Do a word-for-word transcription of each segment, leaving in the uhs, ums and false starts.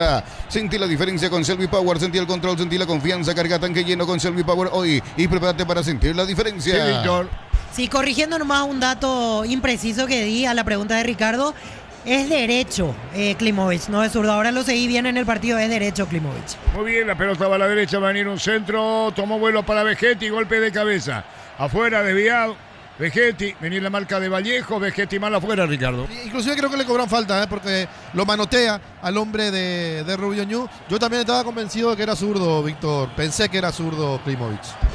Sentí la diferencia con Shelby Power, sentí el control, sentí la confianza, carga tanque lleno con Shelby Power hoy y prepárate para sentir la diferencia. Sí, Víctor. Sí, corrigiendo nomás un dato impreciso que di a la pregunta de Ricardo, es derecho eh, Klimovic, no es zurdo. Ahora lo seguí bien en el partido, es derecho Klimovic. Muy bien, la pelota va a la derecha, va a venir un centro, tomó vuelo para Vegetti, golpe de cabeza. Afuera, desviado. Vegetti, venir la marca de Vallejo, Vegetti mal afuera, Ricardo. Inclusive creo que le cobran falta, ¿eh? Porque lo manotea al hombre de, de Rubio Ñu. Yo también estaba convencido de que era zurdo, Víctor. Pensé que era zurdo Klimovic.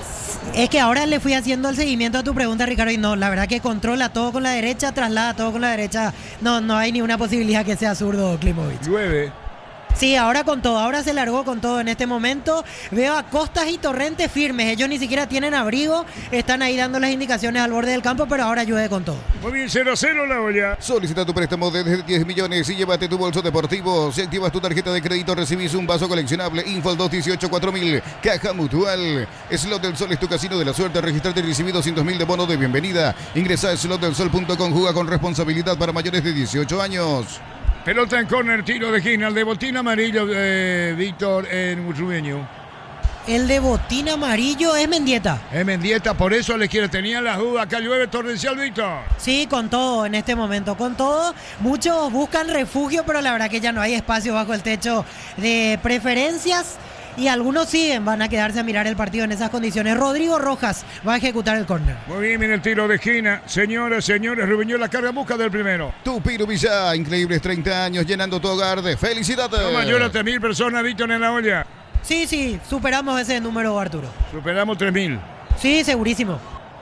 Es que ahora le fui haciendo el seguimiento a tu pregunta, Ricardo, y no, la verdad que controla todo con la derecha, traslada todo con la derecha. No, no hay ni una posibilidad que sea zurdo Klimovic. Llueve. Sí, ahora con todo, ahora se largó con todo en este momento. Veo a Costas y Torrente firmes, ellos ni siquiera tienen abrigo, están ahí dando las indicaciones al borde del campo, pero ahora llueve con todo. Muy bien, cero a cero la olla. Solicita tu préstamo de desde diez millones y llévate tu bolso deportivo. Si activas tu tarjeta de crédito recibís un vaso coleccionable Info al dos dieciocho cuatro mil. Caja Mutual. Slot del Sol es tu casino de la suerte. Registrarte y recibí doscientos mil de bono de bienvenida. Ingresa a slot del sol punto com. Juega con responsabilidad para mayores de dieciocho años. Pelota en córner, tiro de esquina, el de botín amarillo de Víctor en Rubio Ñu. El de botín amarillo es Mendieta. Es Mendieta, por eso le quiere, tenía las dudas. Acá llueve torrencial, Víctor. Sí, con todo en este momento, con todo. Muchos buscan refugio, pero la verdad que ya no hay espacio bajo el techo de preferencias. Y algunos siguen, van a quedarse a mirar el partido en esas condiciones. Rodrigo Rojas va a ejecutar el córner. Muy bien, viene el tiro de esquina. Señoras, señores, Rubio Ñu la carga en busca del primero. Tupiru Villa, increíbles treinta años llenando tu hogar de felicidad. No mayor a tres mil personas, Víctor, en la olla. Sí, sí, superamos ese número, Arturo. Superamos tres mil. Sí, segurísimo.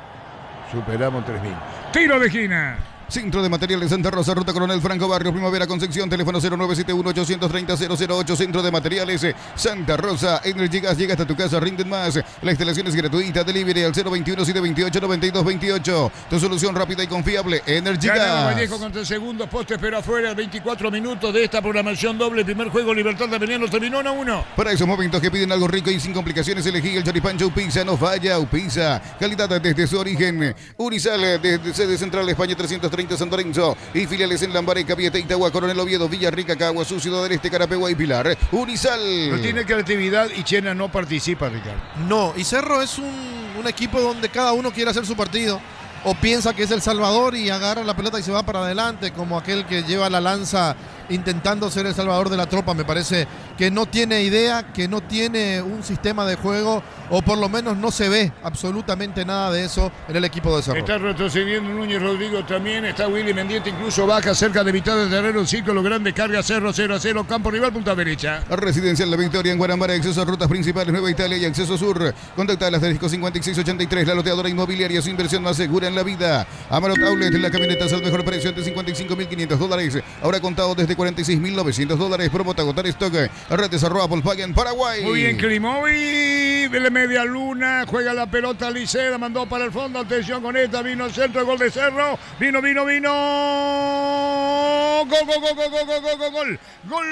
Superamos tres mil. Tiro de esquina. Centro de Materiales Santa Rosa, Ruta Coronel Franco Barrio, Primavera Concepción, teléfono cero nueve siete uno ocho tres cero cero cero ocho. Centro de Materiales Santa Rosa, Energy Gas, llega hasta tu casa, rinden más. La instalación es gratuita, delivery al cero veintiuno siete veintiocho noventa y dos veintiocho. Tu solución rápida y confiable, Energy Ganaba Gas. Vallejo contra el segundo poste, pero afuera, veinticuatro minutos de esta programación doble. Primer juego, Libertad de Veneno, terminó uno a uno. Para esos momentos que piden algo rico y sin complicaciones, elegí el Choripancho Upisa, no falla, Upisa. Calidad desde su origen. Unisal, desde sede central España trescientos treinta San Lorenzo y filiales en Lambaré, Capieta, Itagua, Coronel Oviedo, Villarrica, Caguazú, Ciudad del Este, Carapegua y Pilar. Unisal. No tiene creatividad y Chena no participa, Ricardo. No, y Cerro es un, un equipo donde cada uno quiere hacer su partido. O piensa que es El Salvador y agarra la pelota y se va para adelante, como aquel que lleva la lanza intentando ser el salvador de la tropa. Me parece que no tiene idea, que no tiene un sistema de juego, o por lo menos no se ve absolutamente nada de eso en el equipo de Cerro. Está retrocediendo Núñez Rodrigo también, está Willy Mendieta, incluso baja cerca de mitad del terreno, un círculo grande, carga Cerro, cero a cero, campo rival, punta derecha. Residencial La Victoria en Guarambara, acceso a rutas principales, Nueva Italia y acceso sur. Contacta al asterisco cincuenta y seis ochenta y tres, la loteadora inmobiliaria, su inversión más segura en la vida. Amarot Outlet, la camioneta al mejor precio de cincuenta y cinco mil quinientos dólares, ahora contado desde cuarenta y seis mil novecientos dólares. Promo agotar stock, redes arroba Volkswagen Paraguay. Muy bien, Klimovic, de la media luna, juega la pelota Liceda, mandó para el fondo, atención con esta, vino el centro, gol de Cerro, vino, vino, vino, gol, gol, gol, gol, gol, gol, gol, gol, gol.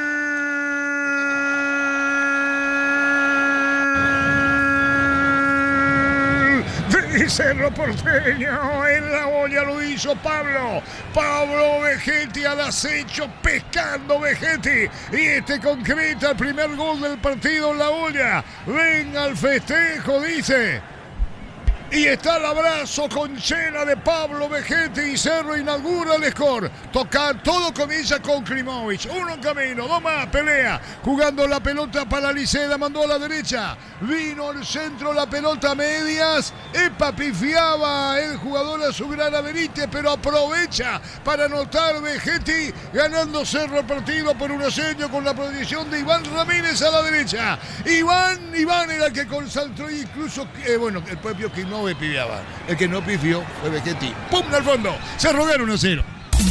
Cerro Porteño, en la olla lo hizo Pablo, Pablo Vegetti al acecho, pescando Vegetti, y este concreta el primer gol del partido en la olla. Venga al festejo, dice. Y está el abrazo con Chena de Pablo Vegetti y Cerro inaugura el score. Tocar, todo comienza con Klimovic. Uno en camino, dos más, pelea. Jugando la pelota para Liceda, mandó a la derecha. Vino al centro, la pelota a medias. Epa, pifiaba el jugador a su gran Benítez, pero aprovecha para anotar Vegetti, ganando Cerro el partido por un aseño con la proyección de Iván Ramírez a la derecha. Iván, Iván era el que concentró, incluso, eh, bueno, el propio Klimovic pifiaba. El que no pifió fue Vegetti. ¡Pum! Al fondo. Cerro gana uno a cero.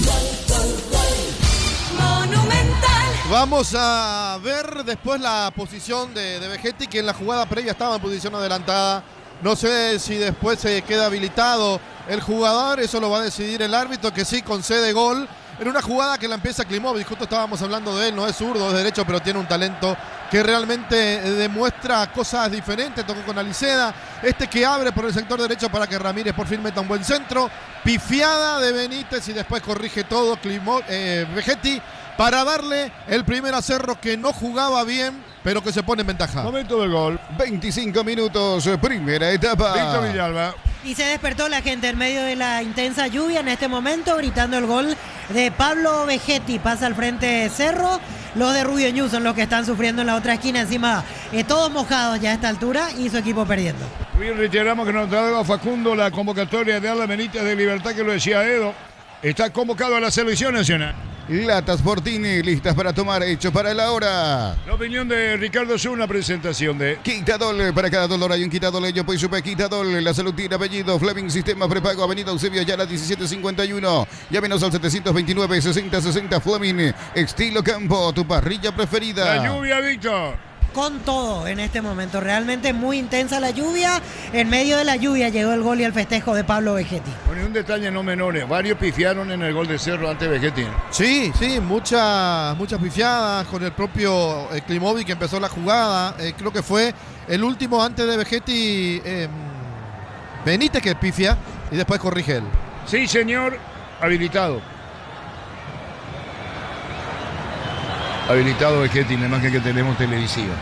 Vamos a ver después la posición de, de Vegetti, que en la jugada previa estaba en posición adelantada. No sé si después se queda habilitado el jugador, eso lo va a decidir el árbitro, que sí concede gol. En una jugada que la empieza Klimovic, justo estábamos hablando de él, no es zurdo, es derecho, pero tiene un talento que realmente demuestra cosas diferentes. Tocó con Aliceda, este que abre por el sector derecho para que Ramírez por fin meta un buen centro. Pifiada de Benítez y después corrige todo Klimo, eh, Vegetti, para darle el primer a Cerro, que no jugaba bien, pero que se pone en ventaja. Momento del gol. veinticinco minutos, primera etapa. Víctor Villalba. Y se despertó la gente en medio de la intensa lluvia en este momento, gritando el gol de Pablo Vegetti. Pasa al frente Cerro. Los de Rubio Ñu son los que están sufriendo en la otra esquina. Encima, eh, todos mojados ya a esta altura y su equipo perdiendo. Bien, reiteramos que nos trajo a Facundo la convocatoria de Alan Benítez de Libertad, que lo decía Edo. Está convocado a la selección nacional. Latas Fortini, listas para tomar, hecho para la hora. La opinión de Ricardo es una presentación de Quitadol, para cada dolor hay un Quitadol, ello pues supe Quitadol, la salud tiene apellido, Fleming Sistema Prepago, Avenida Eusebio Ayala diecisiete cincuenta y uno, llámenos al setecientos veintinueve sesenta sesenta Fleming, estilo campo, tu parrilla preferida. La lluvia, Víctor. Con todo en este momento, realmente muy intensa la lluvia. En medio de la lluvia llegó el gol y el festejo de Pablo Vegetti. Bueno, y un detalle no menor, varios pifiaron en el gol de Cerro ante Vegetti. Sí, sí, muchas muchas pifiadas con el propio eh, Klimovic que empezó la jugada. Eh, creo que fue el último antes de Vegetti, eh, Benítez, que pifia y después corrige él. Sí, señor, habilitado. Habilitado Vegetti, la imagen que tenemos televisiva.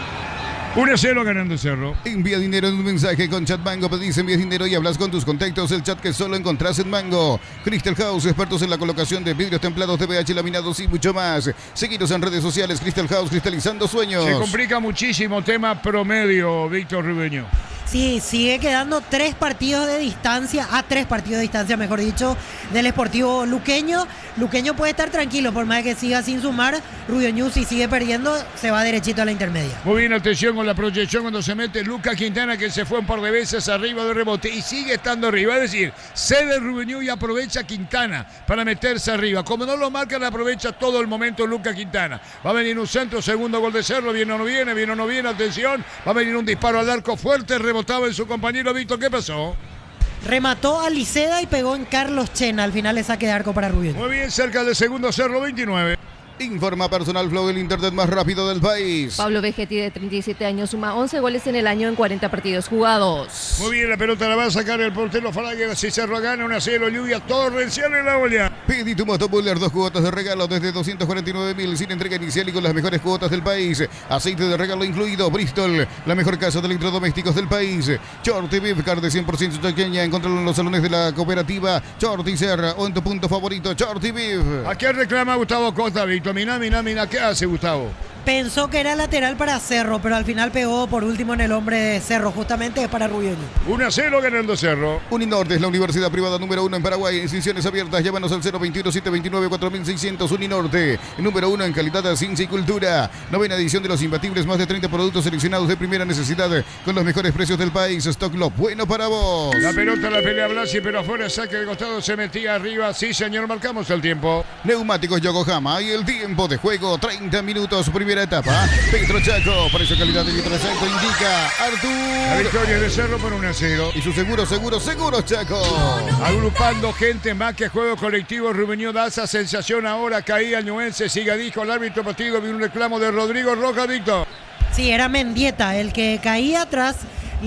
uno a cero ganando Cerro. Envía dinero en un mensaje con Chat Mango, pedís envías dinero y hablas con tus contactos, el chat que solo encontrás en Mango. Crystal House, expertos en la colocación de vidrios templados, T V H laminados y mucho más. Seguiros en redes sociales, Crystal House, cristalizando sueños. Se complica muchísimo tema promedio, Víctor Rubeño. Sí, sigue quedando tres partidos de distancia, a tres partidos de distancia, mejor dicho, del Sportivo Luqueño. Luqueño puede estar tranquilo, por más que siga sin sumar. Rubio Ñu, si sigue perdiendo, se va derechito a la intermedia. Muy bien, atención con la proyección cuando se mete Lucas Quintana, que se fue un par de veces arriba de rebote y sigue estando arriba. Es decir, cede Rubio Ñu y aprovecha Quintana para meterse arriba. Como no lo marcan, aprovecha todo el momento Lucas Quintana. Va a venir un centro, segundo gol de Cerro, viene o no viene, viene o no viene, atención. Va a venir un disparo al arco fuerte, rebotaba en su compañero Víctor. ¿Qué pasó? Remató a Liceda y pegó en Carlos Chena. Al final es saque de arco para Rubio Ñu. Muy bien, cerca del segundo Cerro, veintinueve. Informa Personal Flow, el internet más rápido del país. Pablo Vegetti, de treinta y siete años, suma once goles en el año en cuarenta partidos jugados. Muy bien, la pelota la va a sacar el portero Falaguer. Si Cerro gana, uno a cero, lluvia torrencial en la olla. Pedí tu Motobuller, dos cuotas de regalo desde doscientos cuarenta y nueve mil sin entrega inicial y con las mejores cuotas del país. Aceite de regalo incluido. Bristol, la mejor casa de electrodomésticos del país. Shorty Beef, carne cien por ciento chaqueña. Encontrarlo en los salones de la cooperativa Shorty Serra o en tu punto favorito, Shorty Beef. ¿A qué reclama Gustavo Costa, Víctor? Mirá, mirá, mirá, ¿qué hace Gustavo? Pensó que era lateral para Cerro, pero al final pegó por último en el hombre de Cerro, justamente es para Rubio Ñu. uno a cero ganando Cerro. Uninorte es la universidad privada número uno en Paraguay. Inscripciones abiertas. Llámanos al cero veintiuno, setecientos veintinueve, cuatro mil seiscientos. Uninorte, número uno en calidad de ciencia y cultura. Novena edición de Los Imbatibles. Más de treinta productos seleccionados de primera necesidad con los mejores precios del país. Stock Lo bueno para vos. La pelota la pelea Blasi, pero afuera, saque de costado, se metía arriba. Sí, señor, marcamos el tiempo. Neumáticos Yokohama y el tiempo de juego, treinta minutos, primera etapa. Petro Chaco, precio calidad de Petro Chaco, indica La Artur. victoria de Cerro por uno a cero. Y su seguro, seguro, seguro Chaco. Agrupando gente más que juego colectivo, Rubio Ñu da esa sensación ahora. Caía el ñuense, siga dijo el árbitro partido. Vino un reclamo de Rodrigo Rojas, Víctor. Sí, era Mendieta el que caía tras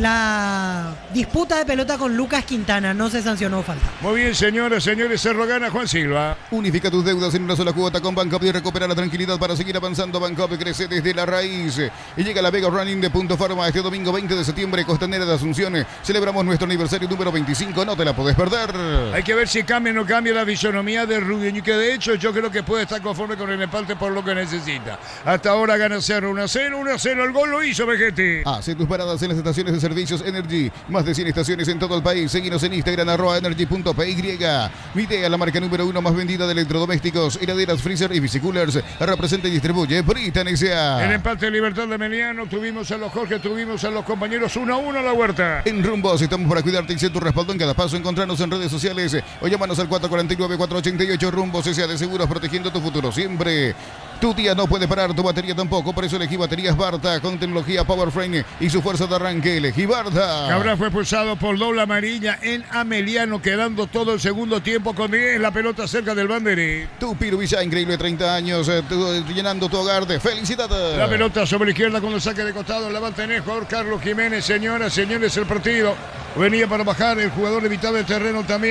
la disputa de pelota con Lucas Quintana. No se sancionó falta. Muy bien, señoras, señores, Cerro gana Juan Silva. Unifica tus deudas en una sola cuota con Bancop y recupera la tranquilidad para seguir avanzando. Bancop crece desde la raíz. Y llega la Vega Running de Punto Pharma este domingo veinte de septiembre, Costanera de Asunción. Celebramos nuestro aniversario número veinticinco, no te la podés perder. Hay que ver si cambia o no cambia la fisonomía de Rubio Ñu, que de hecho yo creo que puede estar conforme con el empate por lo que necesita. Hasta ahora gana Cerro uno a cero, uno a cero, el gol lo hizo Vegetti. Hace tus paradas en las estaciones de servicios Energy. Más de cien estaciones en todo el país. Seguinos en Instagram, arroba energy punto p y. Midea, la marca número uno más vendida de electrodomésticos, heladeras, freezer y bicicoolers. Representa y distribuye Britan S A. El empate de Libertad de Meliano, tuvimos a los Jorge, tuvimos a los compañeros uno a uno a la Huerta. En Rumbos estamos para cuidarte y ser tu respaldo en cada paso. Encontrarnos en redes sociales o llámanos al cuatro cuatro nueve, cuatro ocho ocho. Rumbos S A de Seguros, protegiendo tu futuro siempre. Tu día no puede parar, tu batería tampoco. Por eso elegí baterías Barta con tecnología Powerframe y su fuerza de arranque. Elegí Barta. Cabral fue expulsado por doble amarilla en Ameliano, quedando todo el segundo tiempo con diez. La pelota cerca del banderí. Tu Piruvilla, increíble, treinta años, eh, tu- llenando tu hogar de felicidad. La pelota sobre la izquierda con el saque de costado. La va a tener jugador Carlos Jiménez. Señoras, señores, el partido venía para bajar. El jugador de mitad del terreno también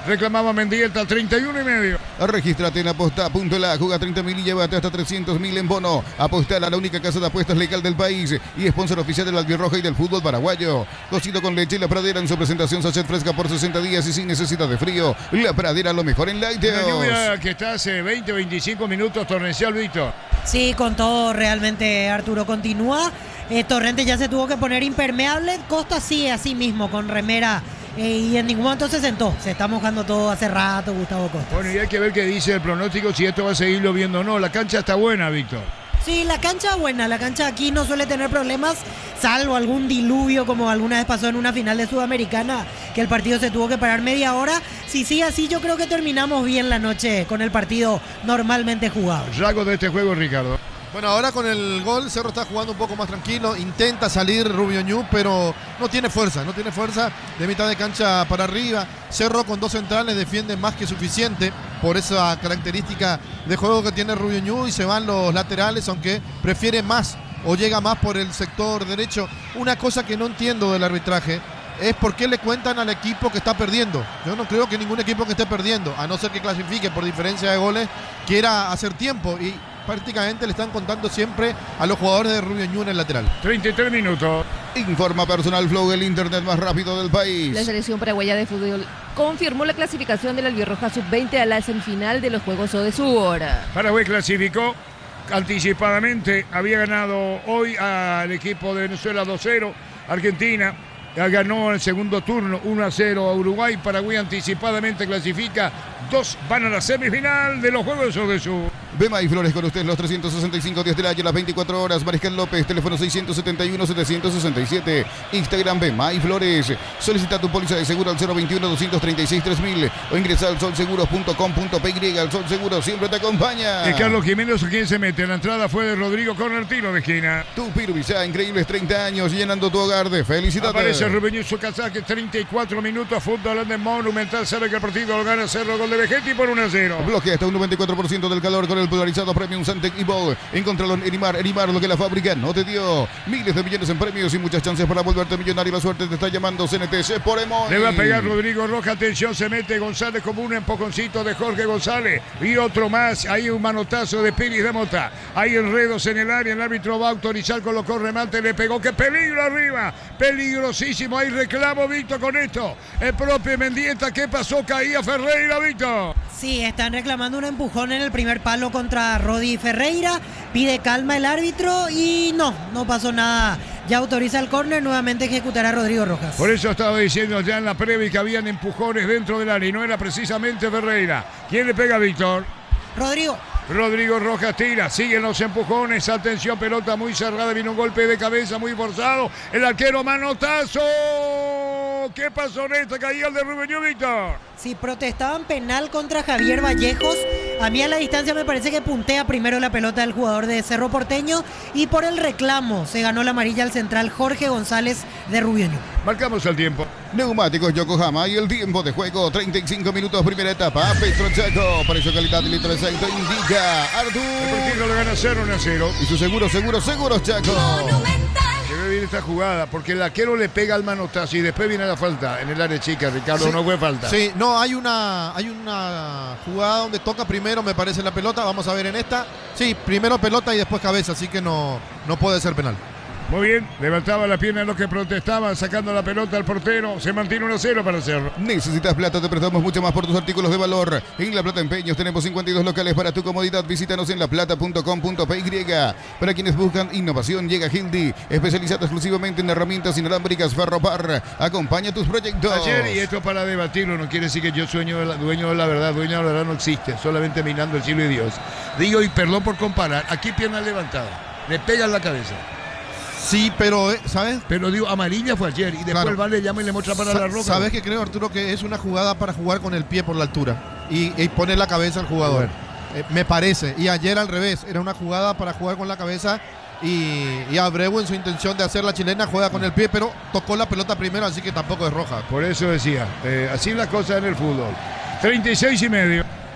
Reclamaba Mendieta al treinta y uno y medio. Regístrate en aposta punto la, juega treinta mil y llévate hasta trescientos mil en bono. Apostar a la única casa de apuestas legal del país y sponsor oficial del albirroja y del fútbol paraguayo. Cocido con leche La Pradera en su presentación sachet fresca por sesenta días y sin necesidad de frío. La Pradera, lo mejor en lácteos. La lluvia que está hace veinte, veinticinco minutos torrencial, Víctor. Sí, con todo realmente Arturo continúa. Eh, Torrente ya se tuvo que poner impermeable. Costa sí, así mismo, con remera. Eh, y en ningún momento se sentó. Se está mojando todo hace rato, Gustavo Costa. Bueno, y hay que ver qué dice el pronóstico, si esto va a seguir lloviendo o no. La cancha está buena, Víctor. Sí, la cancha buena. La cancha aquí no suele tener problemas, salvo algún diluvio como alguna vez pasó en una final de Sudamericana, que el partido se tuvo que parar media hora. Si sí, así yo creo que terminamos bien la noche con el partido normalmente jugado. Rasgos de este juego, Ricardo. Bueno, ahora con el gol, Cerro está jugando un poco más tranquilo, intenta salir Rubio Ñu, pero no tiene fuerza, no tiene fuerza de mitad de cancha para arriba. Cerro con dos centrales defiende más que suficiente por esa característica de juego que tiene Rubio Ñu y se van los laterales, aunque prefiere más o llega más por el sector derecho. Una cosa que no entiendo del arbitraje es por qué le cuentan al equipo que está perdiendo. Yo no creo que ningún equipo que esté perdiendo, a no ser que clasifique por diferencia de goles, quiera hacer tiempo y prácticamente le están contando siempre a los jugadores de Rubio Ñu en el lateral. treinta y tres minutos. Informa Personal Flow, el internet más rápido del país. La selección paraguaya de fútbol confirmó la clasificación de la albirroja sub veinte a la semifinal de los Juegos Odesur. Paraguay clasificó anticipadamente. Había ganado hoy al equipo de Venezuela dos cero. Argentina ganó el segundo turno uno a cero a Uruguay. Paraguay anticipadamente clasifica. Dos van a la semifinal de los Juegos Odesur. Bema y Flores con usted los trescientos sesenta y cinco días del año, las veinticuatro horas. Mariscal López, teléfono seiscientos setenta y uno, setecientos sesenta y siete. Instagram Bema y Flores. Solicita tu póliza de seguro al cero veintiuno, doscientos treinta y seis, tres mil o ingresa al solseguros punto com punto pe y. El Sol Seguro siempre te acompaña. Y Carlos Jiménez, quien se mete. La entrada fue de Rodrigo con el tiro de esquina. Tu Pirvisa, increíbles treinta años llenando tu hogar de felicidades. Aparece Rubén Sucasaque, treinta y cuatro minutos. Fútbol de Monumental sabe que el partido lo gana Cerro, gol de Vegetti por uno a cero. Bloquea hasta un noventa y cuatro por ciento del calor con el polarizado Premium Santec Evo. Encontralo en Erimar, Erimar, lo que la fábrica no te dio. Miles de millones en premios y muchas chances para volverte millonario. La suerte te está llamando C N T C por Emoy. Le va a pegar Rodrigo Roja, atención, se mete González como un empujoncito de Jorge González. Y otro más, hay un manotazo de Piris de Mota. Hay enredos en el área, el árbitro va a autorizar, colocó remate, le pegó. ¡Qué peligro arriba! Peligrosísimo, hay reclamo, Víctor, con esto. El propio Mendieta, ¿qué pasó? Caía Ferreira, Víctor. Sí, están reclamando un empujón en el primer palo contra Rodi Ferreira. Pide calma el árbitro y no, no pasó nada. Ya autoriza el córner, nuevamente ejecutará Rodrigo Rojas. Por eso estaba diciendo ya en la previa que habían empujones dentro del área y no era precisamente Ferreira. ¿Quién le pega a Víctor? Rodrigo. Rodrigo Rojas tira, siguen los empujones, atención, pelota muy cerrada, vino un golpe de cabeza muy forzado, el arquero manotazo. ¿Qué pasó en esta? Caía el de Rubén Ñu, Víctor. Si protestaban penal contra Javier Vallejos, a mí a la distancia me parece que puntea primero la pelota del jugador de Cerro Porteño y por el reclamo se ganó la amarilla al central Jorge González de Rubio Ñu. Marcamos el tiempo. Neumáticos Yokohama y el tiempo de juego, treinta y cinco minutos, primera etapa. Petro Chaco, precio, calidad y litro de aceite indica Artur. El partido lo gana cero a cero. Y su seguro, seguro, seguros Chaco. Debe bien esta jugada, porque el arquero le pega al manotazo y después viene la falta en el área chica, Ricardo, Sí, no fue falta. Sí, no, hay una, hay una jugada donde toca primero, me parece, la pelota. Vamos a ver en esta. Sí, primero pelota y después cabeza, así que no, no puede ser penal. Muy bien, levantaba la pierna los que protestaban, sacando la pelota al portero. Se mantiene uno a cero para Cerro. Necesitas plata, te prestamos mucho más por tus artículos de valor. En La Plata Empeños tenemos cincuenta y dos locales para tu comodidad. Visítanos en laplata punto com punto pe y. Para quienes buscan innovación, llega Hildy, especializado exclusivamente en herramientas inalámbricas Ferropar. Acompaña tus proyectos. Ayer, y esto para debatirlo, no quiere decir que yo sueño de la, dueño de la verdad. Dueño de la verdad no existe, solamente minando el cielo y Dios. Digo, y perdón por comparar, aquí pierna levantada, le pega en la cabeza. Sí, pero, ¿sabes? Pero digo, amarilla fue ayer y después Claro. el V A R le llama y le muestra para Sa- la roca. ¿Sabes qué creo, Arturo? Que es una jugada para jugar con el pie por la altura y, y poner la cabeza al jugador. Eh, me parece. Y ayer al revés, era una jugada para jugar con la cabeza y, y Abreu en su intención de hacer la chilena juega con el pie, pero tocó la pelota primero, así que tampoco es roja. Por eso decía, eh, así las cosas en el fútbol. treinta y seis y medio.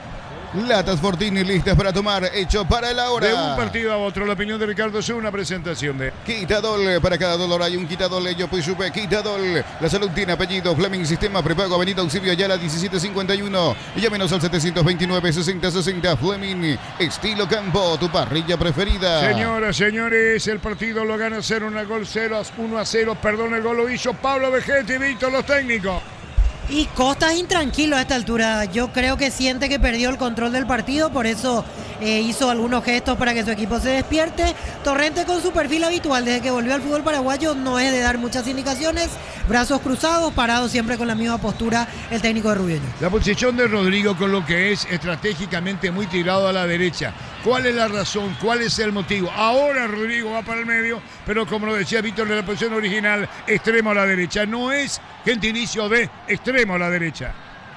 Latas Fortini listas para tomar, hecho para la hora. De un partido a otro, la opinión de Ricardo es una presentación de Quitadol, para cada dolor hay un Quitadol, ello pues supe, Quitadol. La salud tiene apellido, Fleming Sistema Prepago, Avenida Eusebio Ayala diecisiete cincuenta y uno. Llámenos al setecientos veintinueve sesenta sesenta. Fleming, estilo campo, tu parrilla preferida. Señoras, señores, el partido lo gana cero, una gol cero, uno a cero, perdón, el gol lo hizo Pablo Vegetti, Víctor, los técnicos. Y Costa es intranquilo a esta altura. Yo creo que siente que perdió el control del partido, por eso eh, hizo algunos gestos para que su equipo se despierte. Torrente, con su perfil habitual desde que volvió al fútbol paraguayo, no es de dar muchas indicaciones. Brazos cruzados, parado siempre con la misma postura el técnico de Rubio. La posición de Rodrigo, con lo que es estratégicamente muy tirado a la derecha. ¿Cuál es la razón? ¿Cuál es el motivo? Ahora Rodrigo va para el medio, pero como lo decía Víctor en la posición original, extremo a la derecha. No es gentilicio de extremo a la derecha.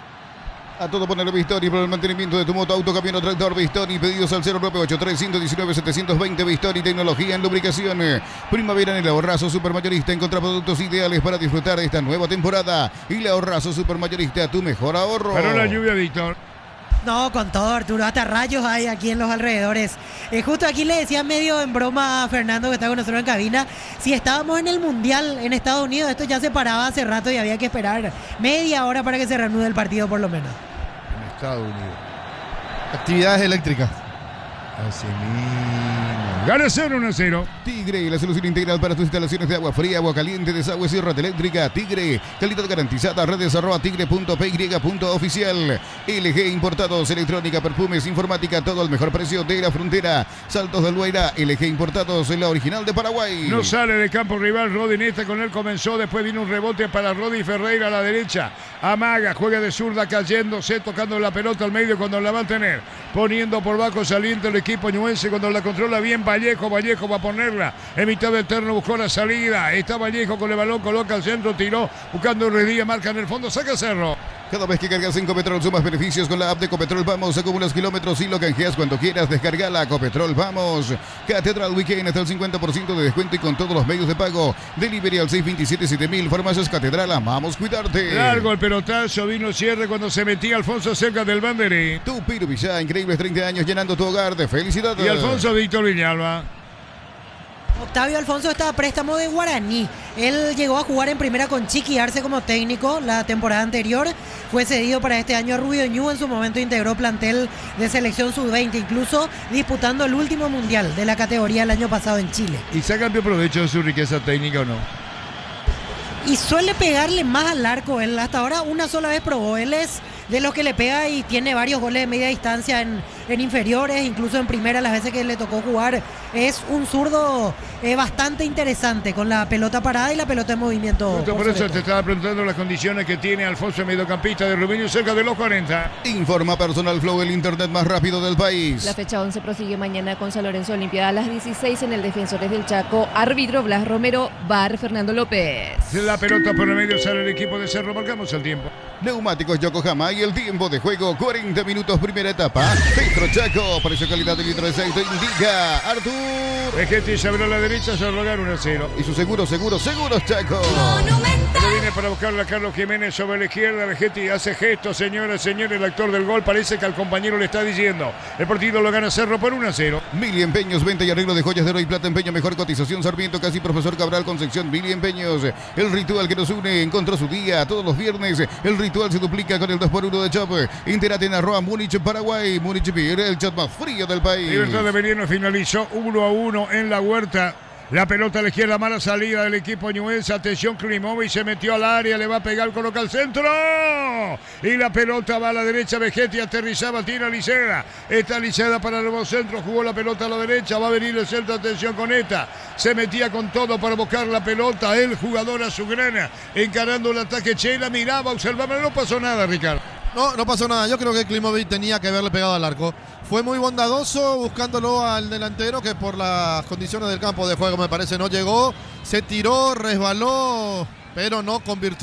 A todo poner Bistoni por el mantenimiento de tu moto, auto, camión o tractor. Bistoni, pedidos al cero nueve ocho tres uno nueve siete dos cero. Bistoni, tecnología en lubricación. Primavera en el Ahorrazo Supermayorista. Encontrá productos ideales para disfrutar de esta nueva temporada. Y el Ahorrazo Supermayorista, tu mejor ahorro. Paró la lluvia, Víctor. No, con todo, Arturo, hasta rayos hay aquí en los alrededores. Eh, justo aquí le decía medio en broma a Fernando, que está con nosotros en cabina, si estábamos en el Mundial en Estados Unidos, esto ya se paraba hace rato y había que esperar media hora para que se reanude el partido por lo menos. En Estados Unidos. Actividades eléctricas. Así mismo. Gana cero, uno a cero. Tigre, la solución integral para tus instalaciones de agua fría, agua caliente, desagüe y red eléctrica. Tigre, calidad garantizada. Redes arroba tigre punto p y punto oficial. L G Importados, electrónica, perfumes, informática, todo al mejor precio de la frontera. Saltos del Guairá, L G Importados, la original de Paraguay. No sale de campo rival Rodi Nesta, con él comenzó, después vino un rebote para Rodi Ferreira a la derecha. Amaga, juega de zurda, cayéndose, tocando la pelota al medio cuando la va a tener. Poniendo por bajo saliente el equipo ñuense cuando la controla bien Vallejo. Vallejo va a ponerla en mitad del terreno, buscó la salida. Está Vallejo con el balón, coloca al centro, tiró, buscando Redía, marca en el fondo, saca Cerro. Cada vez que cargas en Copetrol sumas beneficios con la app de Copetrol Vamos, acumulas kilómetros y lo canjeas cuando quieras. Descargala, Copetrol Vamos. Catedral Weekend hasta el cincuenta por ciento de descuento y con todos los medios de pago. Delivery al seis dos siete siete mil. Farmacias Catedral, amamos cuidarte. Largo el pelotazo, vino cierre cuando se metía Alfonso cerca del banderín. Tu Piru Villá, increíbles treinta años llenando tu hogar de felicidad. Y Alfonso Víctor Villalba. Octavio Alfonso está a préstamo de Guaraní. Él llegó a jugar en primera con Chiqui Arce como técnico la temporada anterior. Fue cedido para este año a Rubio Ñu. En su momento integró plantel de selección sub veinte, incluso disputando el último mundial de la categoría el año pasado en Chile. ¿Y saca provecho de su riqueza técnica o no? Y suele pegarle más al arco. Él hasta ahora una sola vez probó. Él es de los que le pega y tiene varios goles de media distancia en, en inferiores, incluso en primera las veces que le tocó jugar. Es un zurdo eh, bastante interesante con la pelota parada y la pelota en movimiento. Justo por eso te estaba preguntando las condiciones que tiene Alfonso, mediocampista de Rubinho, cerca de los cuarenta. Informa Personal Flow, el internet más rápido del país. La fecha once prosigue mañana con San Lorenzo Olimpiada a las dieciséis en el Defensores del Chaco. Árbitro Blas Romero, V A R Fernando López. La pelota por el medio, sale el equipo de Cerro, marcamos el tiempo. Neumáticos Yokohama y el tiempo de juego, cuarenta minutos, primera etapa. Petro Chaco, precio calidad de litro de aceite, indica Artur. Vegetti se abrió a la derecha, se rogar uno a cero. Y su seguro, seguro, seguros Chaco. Pero viene para buscarla Carlos Jiménez sobre la izquierda. Vegetti hace gestos, señoras, señores. El actor del gol parece que al compañero le está diciendo: el partido lo gana Cerro por uno a cero. Mili Empeños, venta y arreglo de joyas de oro y plata, empeño, mejor cotización. Sarmiento, casi Profesor Cabral, Concepción. Mili Empeños, el ritual que nos une, encontró su día todos los viernes. El ritual se duplica con el dos por uno de Chop. Entérate en arroba Múnich, Paraguay. Múnich Beer, el chat más frío del país. Libertad de Veneno finalizó uno a uno en la Huerta. La pelota a la izquierda, mala salida del equipo ñuense. Atención, Klimovic se metió al área, le va a pegar, coloca al centro. Y la pelota va a la derecha, Vegetti aterrizaba, tira Liceda. Esta Liceda para el nuevo centro, jugó la pelota a la derecha, va a venir el centro, atención con esta. Se metía con todo para buscar la pelota, el jugador azulgrana, encarando el ataque. Chela miraba, observaba, no pasó nada, Ricardo. No, no pasó nada. Yo creo que Klimovic tenía que haberle pegado al arco. Fue muy bondadoso buscándolo al delantero, que por las condiciones del campo de juego me parece no llegó. Se tiró, resbaló, pero no convirtió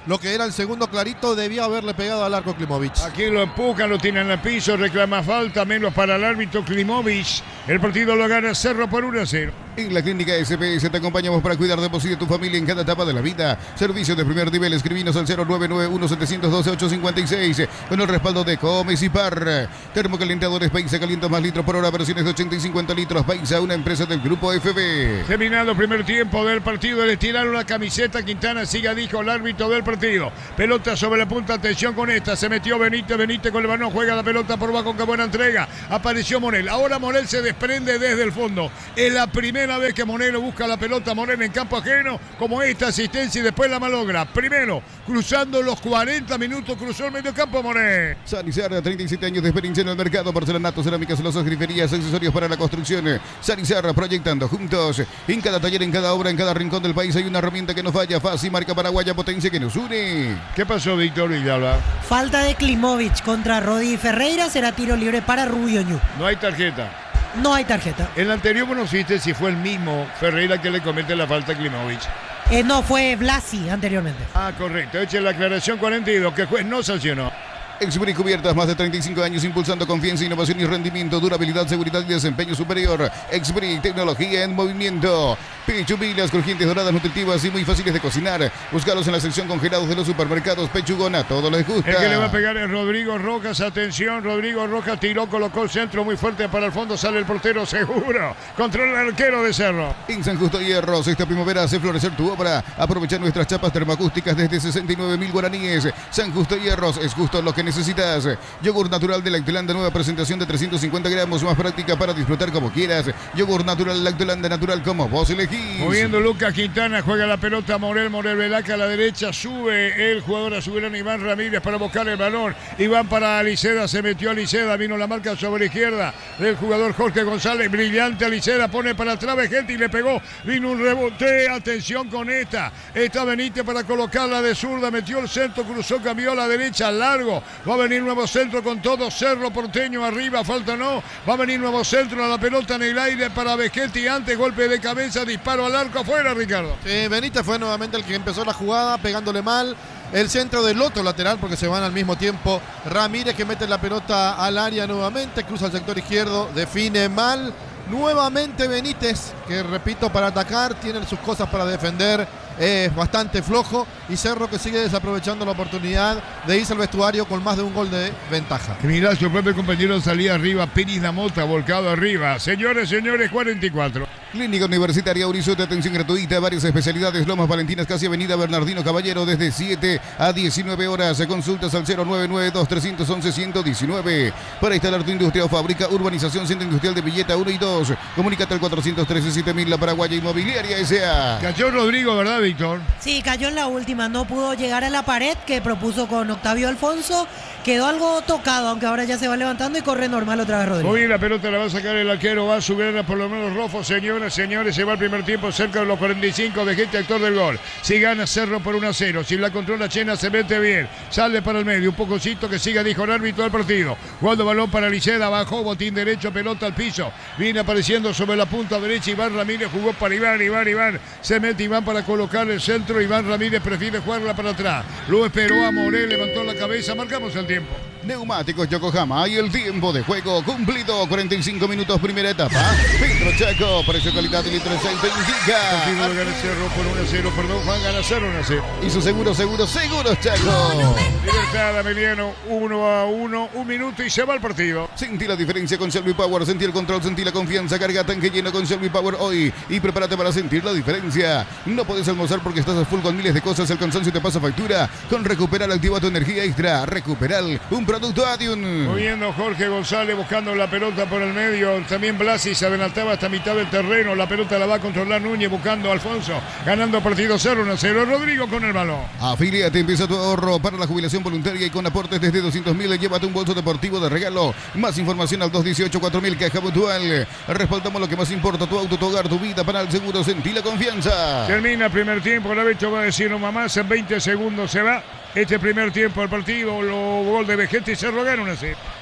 lo que era el segundo clarito, debía haberle pegado al arco Klimovic. Aquí lo empujan, lo tiran al piso, reclama falta, menos para el árbitro Klimovic. El partido lo gana Cerro por uno a cero. En la Clínica S P S te acompañamos para cuidar de vos y de tu familia en cada etapa de la vida. Servicios de primer nivel, escribinos al cero nueve nueve uno siete uno dos ocho cinco seis con el respaldo de Comes y Par. Termocalentadores Paisa, calienta más litros por hora, versiones de ochenta y cincuenta litros. Paisa, una empresa del grupo F B. Terminado el primer tiempo del partido, le tiraron la camiseta. Quintana siga, dijo el árbitro del partido. Pelota sobre la punta, atención con esta. Se metió Benítez, Benítez con el balón, juega la pelota por bajo, qué buena entrega. Apareció Monel. Ahora Monel se desprende desde el fondo. Es la primera vez que Monel busca la pelota, Monel en campo ajeno, como esta asistencia y después la malogra. Primero, cruzando los cuarenta minutos, cruzó el medio campo Monel. Sanizar, treinta y siete años de experiencia en el mercado. Porcelanato, cerámicas, losas, griferías, accesorios para la construcción. Sanizar, proyectando juntos. En cada taller, en cada obra, en cada rincón del país hay una herramienta que no falla. Fácil, marca paraguaya, potencia que nos une. ¿Qué pasó, Víctor Villalba? Falta de Klimovic contra Rodi Ferreira, será tiro libre para Rubio Ñu. No hay tarjeta. No hay tarjeta. El anterior conociste si fue el mismo Ferreira que le comete la falta a Klimovic. Eh, no, fue Blasi anteriormente. Ah, correcto. Eche la aclaración cuarenta y dos, que el juez no sancionó. Exbri Cubiertas, más de treinta y cinco años impulsando confianza, innovación y rendimiento, durabilidad, seguridad y desempeño superior. Exbri, tecnología en movimiento. Pechuguilas crujientes, doradas, nutritivas y muy fáciles de cocinar. Búscalos en la sección congelados de los supermercados. Pechugona, todo les gusta. El que le va a pegar es Rodrigo Rojas. Atención, Rodrigo Rojas tiró, colocó el centro muy fuerte para el fondo. Sale el portero seguro. Controla el arquero de Cerro. En San Justo Hierros, esta primavera hace florecer tu obra. Aprovecha nuestras chapas termoacústicas desde sesenta y nueve mil guaraníes. San Justo Hierros es justo lo que necesitas. Yogur natural de Lactolanda, nueva presentación de trescientos cincuenta gramos, más práctica para disfrutar como quieras. Yogur natural Lactolanda, natural como vos elegís. Moviendo Lucas Quintana, juega la pelota Morel, Morel Velaca a la derecha, sube el jugador azulgrana Iván Ramírez para buscar el balón. Iván para Aliceda, se metió Aliceda, vino la marca sobre izquierda del jugador Jorge González, brillante Aliceda, pone para atrás Vegetti y le pegó, vino un rebote, atención con esta, está Benítez para colocarla de zurda, metió el centro, cruzó, cambió a la derecha, largo, va a venir nuevo centro con todo, Cerro Porteño arriba, falta no, va a venir nuevo centro a la pelota en el aire para Vegetti, antes golpe de cabeza, disparo al arco afuera, Ricardo. Sí, Benítez fue nuevamente el que empezó la jugada, pegándole mal. El centro del otro lateral, porque se van al mismo tiempo. Ramírez que mete la pelota al área nuevamente, cruza el sector izquierdo, define mal. Nuevamente Benítez, que repito, para atacar, tiene sus cosas para defender, es bastante flojo. Y Cerro que sigue desaprovechando la oportunidad de irse al vestuario con más de un gol de ventaja. Mirá, su propio compañero salía arriba, Piris da Mota volcado arriba. Señores, señores, cuarenta y cuatro. Clínica Universitaria Urizote, atención gratuita, varias especialidades, Lomas Valentinas, casi Avenida Bernardino Caballero, desde siete a diecinueve horas. Consultas al cero nueve nueve dos tres uno uno uno uno nueve. Para instalar tu industria o fábrica, urbanización Centro Industrial de Villeta uno y dos. Comunícate al cuatrocientos trece siete mil, la Paraguaya Inmobiliaria S A. Cayó Rodrigo, ¿verdad, Víctor? Sí, cayó en la última, no pudo llegar a la pared que propuso con Octavio Alfonso. Quedó algo tocado, aunque ahora ya se va levantando y corre normal otra vez Rodrigo. Muy bien, la pelota la va a sacar el arquero, va a subir por lo menos Rofo, señoras, señores, se va el primer tiempo cerca de los cuarenta y cinco, Vegetti, actor del gol. Si gana Cerro por uno a cero, si la controla Chena se mete bien, sale para el medio, un pococito que siga, dijo el árbitro del partido. Jugando balón para Liceda, bajó, botín derecho, pelota al piso, viene apareciendo sobre la punta derecha, Iván Ramírez jugó para Iván, Iván, Iván, se mete Iván para colocar el centro, Iván Ramírez prefiere jugarla para atrás, lo esperó a Morel, levantó la cabeza, marcamos el tiempo. Neumáticos Yokohama y el tiempo de juego cumplido, cuarenta y cinco minutos, primera etapa. Pedro Chaco, precio, calidad y litro aceite indica. Partido gana Cerro por uno a cero, perdón, Juan gana Cerro uno a cero. Y su seguro, seguro, seguros Chaco. Libertad, Ameliano, uno a uno, un minuto y se va el partido. Sentí la diferencia con Shelby Power, sentí el control, sentí la confianza, carga tanque lleno con Shelby Power hoy y prepárate para sentir la diferencia. No puedes almorzar porque estás a full con miles de cosas, el cansancio te pasa factura. Con Recuperal activa tu energía extra. Recuperal, un producto Adium. Moviendo Jorge González, buscando la pelota por el medio. También Blasi se adelantaba hasta mitad del terreno. La pelota la va a controlar Núñez, buscando a Alfonso. Ganando partido cero uno a cero. Rodrigo con el balón. Afíliate, empieza tu ahorro para la jubilación voluntaria y con aportes desde doscientos mil. Llévate un bolso deportivo de regalo. Más información al dos dieciocho cuatro mil, Caja Mutual. Respaldamos lo que más importa, tu auto, tu hogar, tu vida. Para el seguro, sentí la confianza. Termina el primer tiempo. La Becho va a decir no mamás. En veinte segundos se va. Este primer tiempo del partido, lo gol de Vegetti, Cerro gana una cero.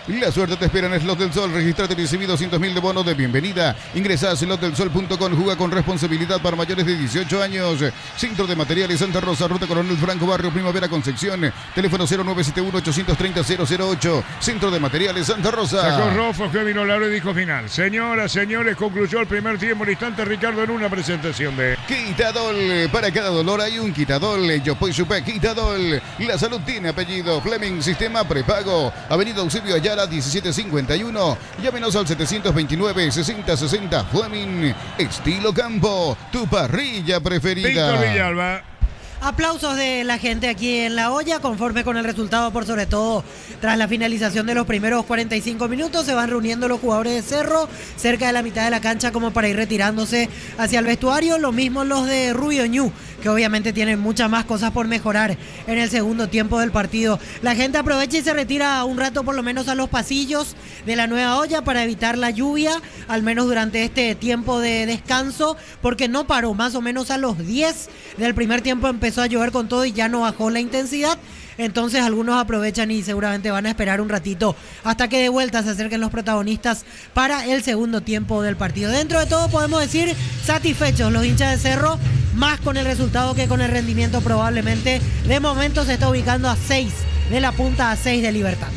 La suerte te espera en Slot del Sol. Registrate y recibí doscientos mil de bonos de bienvenida. Ingresa a slot del sol punto com. Juega con responsabilidad para mayores de dieciocho años. Centro de Materiales Santa Rosa, Ruta Coronel Franco, Barrio Primavera, Concepción. Teléfono cero nueve siete uno, ocho tres cero, cero cero ocho. Centro de Materiales Santa Rosa. Sacó Rofo, Kevin Olabre dijo final. Señoras, señores, concluyó el primer tiempo. Al instante, Ricardo, en una presentación de... Quitadol. Para cada dolor hay un Quitadol. Yo soy Supe Quitadol. La salud tiene apellido. Fleming, sistema prepago. Avenida Eusebio Ayala, diecisiete cincuenta y uno. Llámenos al setecientos veintinueve, sesenta sesenta. Fleming, estilo campo. Tu parrilla preferida. Víctor Villalba. Aplausos de la gente aquí en La Olla, conforme con el resultado, por sobre todo tras la finalización de los primeros cuarenta y cinco minutos. Se van reuniendo los jugadores de Cerro cerca de la mitad de la cancha como para ir retirándose hacia el vestuario. Lo mismo los de Rubio Ñu, que obviamente tienen muchas más cosas por mejorar en el segundo tiempo del partido. La gente aprovecha y se retira un rato por lo menos a los pasillos de la Nueva Olla para evitar la lluvia, al menos durante este tiempo de descanso, porque no paró. Más o menos a los diez del primer tiempo empezó a llover con todo y ya no bajó la intensidad. Entonces algunos aprovechan y seguramente van a esperar un ratito hasta que de vuelta se acerquen los protagonistas para el segundo tiempo del partido. Dentro de todo podemos decir satisfechos los hinchas de Cerro, más con el resultado que con el rendimiento probablemente. De momento se está ubicando a seis de la punta, a seis de Libertad.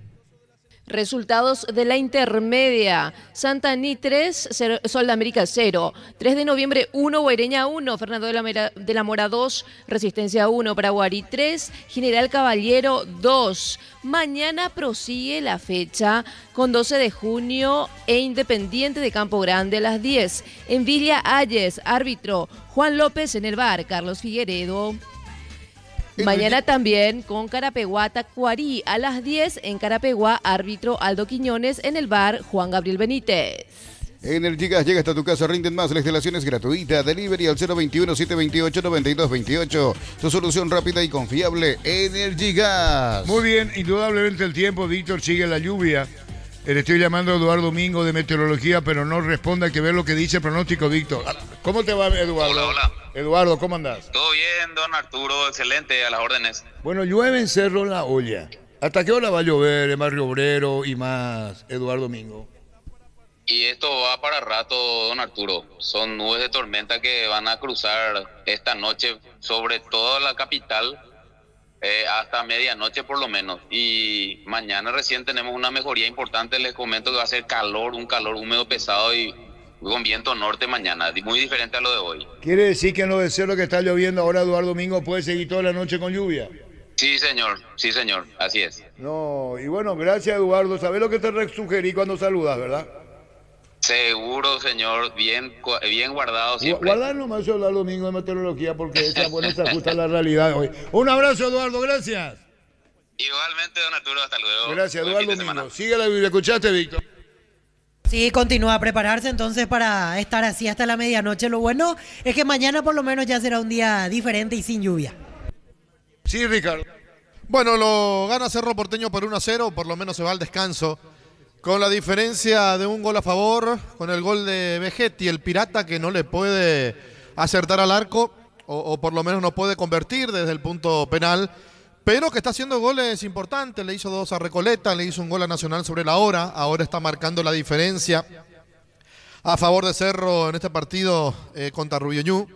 Resultados de la intermedia. Santaní tres, Sol de América cero. tres de noviembre uno, Guaireña uno, Fernando de la, Mera, de la Mora dos, Resistencia uno, Paraguarí tres, General Caballero dos. Mañana prosigue la fecha con doce de junio e Independiente de Campo Grande a las diez. En Villa Ayes, árbitro Juan López, en el bar Carlos Figueredo. Mañana también con Carapeguá Tacuarí a las diez. En Carapeguá, árbitro Aldo Quiñones, en el bar Juan Gabriel Benítez. Energy Gas llega hasta tu casa, rinden más, la instalación es gratuita. Delivery al cero veintiuno, setecientos veintiocho, noventa y dos veintiocho. Tu solución rápida y confiable, Energy Gas. Muy bien, indudablemente el tiempo, Víctor, sigue la lluvia. Le estoy llamando a Eduardo Domingo de Meteorología, pero no responde, hay que ver lo que dice el pronóstico, Víctor. ¿Cómo te va, Eduardo? Hola, hola. Eduardo, ¿cómo andás? Todo bien, don Arturo, excelente, a las órdenes. Bueno, llueve en Cerro La Olla. ¿Hasta qué hora va a llover en Barrio Obrero y más, Eduardo Domingo? Y esto va para rato, don Arturo. Son nubes de tormenta que van a cruzar esta noche sobre toda la capital, eh, hasta medianoche por lo menos. Y mañana recién tenemos una mejoría importante. Les comento que va a ser calor, un calor húmedo pesado y con viento norte mañana, muy diferente a lo de hoy. ¿Quiere decir que en lo de Cerro que está lloviendo ahora, Eduardo Domingo, puede seguir toda la noche con lluvia? Sí, señor, sí, señor, así es. No, y bueno, gracias, Eduardo. ¿Sabés lo que te sugerí cuando saludas, verdad? Seguro, señor, bien, bien guardado siempre. Guardar nomás eso hablar domingo de meteorología porque esa bueno se ajusta a la realidad de hoy. Un abrazo, Eduardo, gracias. Igualmente, don Arturo, hasta luego. Gracias, Eduardo Domingo. Sigue la Biblia, ¿escuchaste, Víctor? Sí, continúa a prepararse entonces para estar así hasta la medianoche. Lo bueno es que mañana por lo menos ya será un día diferente y sin lluvia. Sí, Ricardo. Bueno, lo gana Cerro Porteño por uno a cero, por lo menos se va al descanso. Con la diferencia de un gol a favor, con el gol de Vegetti, el pirata que no le puede acertar al arco, o, o por lo menos no puede convertir desde el punto penal, pero que está haciendo goles importantes. Le hizo dos a Recoleta, le hizo un gol a Nacional sobre la hora, ahora está marcando la diferencia a favor de Cerro en este partido eh, contra Rubio Ñu.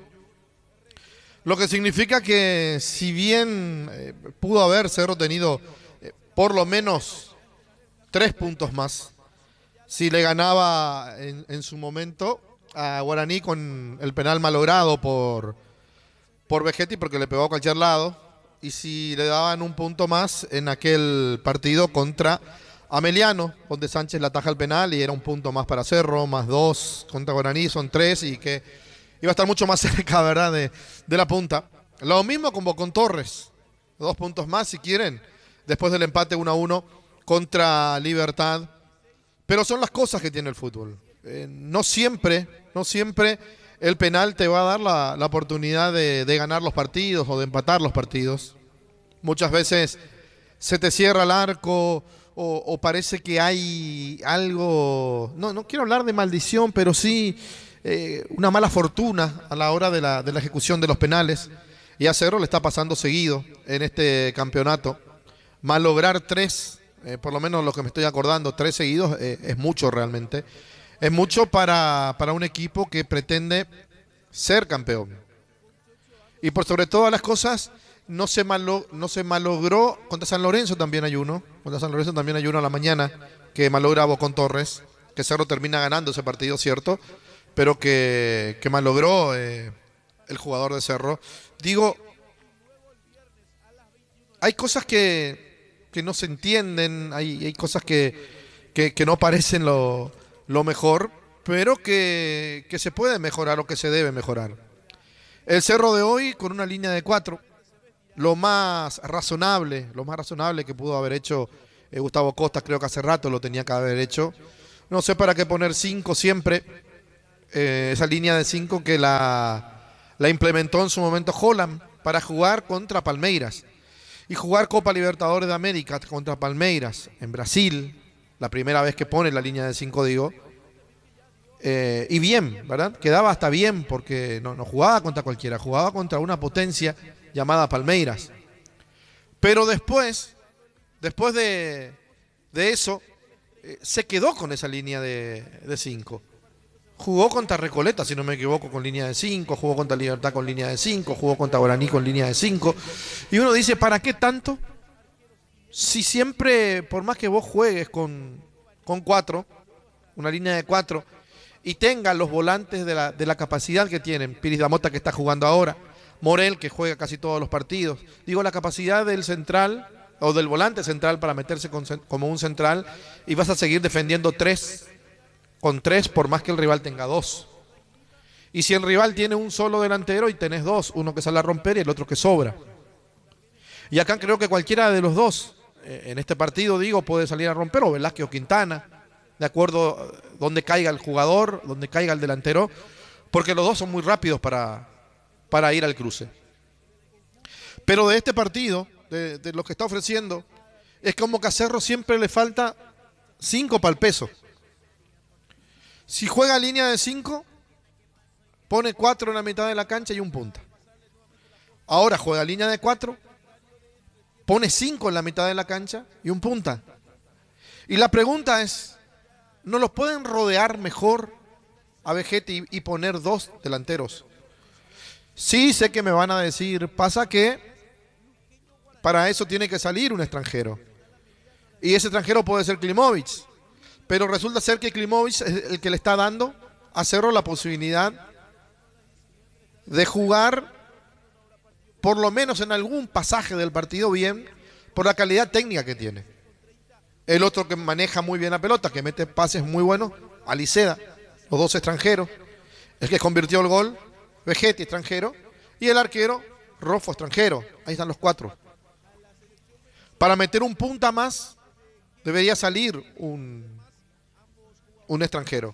Lo que significa que si bien eh, pudo haber Cerro tenido eh, por lo menos tres puntos más, si le ganaba en, en su momento a Guaraní con el penal malogrado por, por Vegetti porque le pegó a cualquier lado, y si le daban un punto más en aquel partido contra Ameliano, donde Sánchez le ataja el penal y era un punto más para Cerro, más dos contra Guaraní, son tres, y que iba a estar mucho más cerca, ¿verdad?, de, de la punta. Lo mismo como con Torres, dos puntos más si quieren, después del empate uno a uno contra Libertad. Pero son las cosas que tiene el fútbol. Eh, no siempre, no siempre el penal te va a dar la, la oportunidad de, de ganar los partidos o de empatar los partidos. Muchas veces se te cierra el arco o, o parece que hay algo, no, no quiero hablar de maldición, pero sí eh, una mala fortuna a la hora de la, de la ejecución de los penales. Y a Cerro le está pasando seguido en este campeonato. Malograr tres eh, por lo menos lo que me estoy acordando, tres seguidos eh, es mucho realmente. Es mucho para, para un equipo que pretende ser campeón. Y por sobre todas las cosas, no se, malo, no se malogró. Contra San Lorenzo también hay uno. Contra San Lorenzo también hay uno a la mañana que malogra Bocón Torres. Que Cerro termina ganando ese partido, cierto. Pero que, que malogró eh, el jugador de Cerro. Digo, hay cosas que, que no se entienden. Hay, hay cosas que, que, que no parecen lo, lo mejor. Pero que, que se puede mejorar o que se debe mejorar. El Cerro de hoy con una línea de cuatro. Lo más razonable, lo más razonable que pudo haber hecho eh, Gustavo Costa, creo que hace rato lo tenía que haber hecho. No sé para qué poner cinco siempre, eh, esa línea de cinco que la, la implementó en su momento Holland para jugar contra Palmeiras. Y jugar Copa Libertadores de América contra Palmeiras en Brasil, la primera vez que pone la línea de cinco, digo. Eh, y bien, ¿verdad? Quedaba hasta bien porque no, no jugaba contra cualquiera, jugaba contra una potencia llamada Palmeiras. Pero después, después de, de eso, eh, se quedó con esa línea de cinco. Jugó contra Recoleta, si no me equivoco, con línea de cinco, jugó contra Libertad con línea de cinco, jugó contra Guaraní con línea de cinco. Y uno dice, ¿para qué tanto? Si siempre, por más que vos juegues con, con cuatro, una línea de cuatro, y tenga los volantes de la, de la capacidad que tienen, Piris Damota que está jugando ahora, Morel que juega casi todos los partidos, digo la capacidad del central o del volante central para meterse con, como un central y vas a seguir defendiendo tres con tres por más que el rival tenga dos. Y si el rival tiene un solo delantero y tenés dos, uno que sale a romper y el otro que sobra. Y acá creo que cualquiera de los dos eh, en este partido, digo, puede salir a romper, o Velázquez o Quintana, de acuerdo donde caiga el jugador, donde caiga el delantero, porque los dos son muy rápidos para, para ir al cruce. Pero de este partido, de, de lo que está ofreciendo, es como que a Cerro siempre le falta cinco para el peso. Si juega línea de cinco, pone cuatro en la mitad de la cancha y un punta. Ahora juega línea de cuatro, pone cinco en la mitad de la cancha y un punta. Y la pregunta es, ¿no los pueden rodear mejor a Vegetti y poner dos delanteros? Sí, sé que me van a decir, pasa que para eso tiene que salir un extranjero. Y ese extranjero puede ser Klimovic. Pero resulta ser que Klimovic es el que le está dando a Cerro la posibilidad de jugar, por lo menos en algún pasaje del partido, bien, por la calidad técnica que tiene. El otro que maneja muy bien la pelota, que mete pases muy buenos, Aliceda, los dos extranjeros. El que convirtió el gol, Vegetti, extranjero. Y el arquero, Roffo, extranjero. Ahí están los cuatro. Para meter un punta más, debería salir un, un extranjero.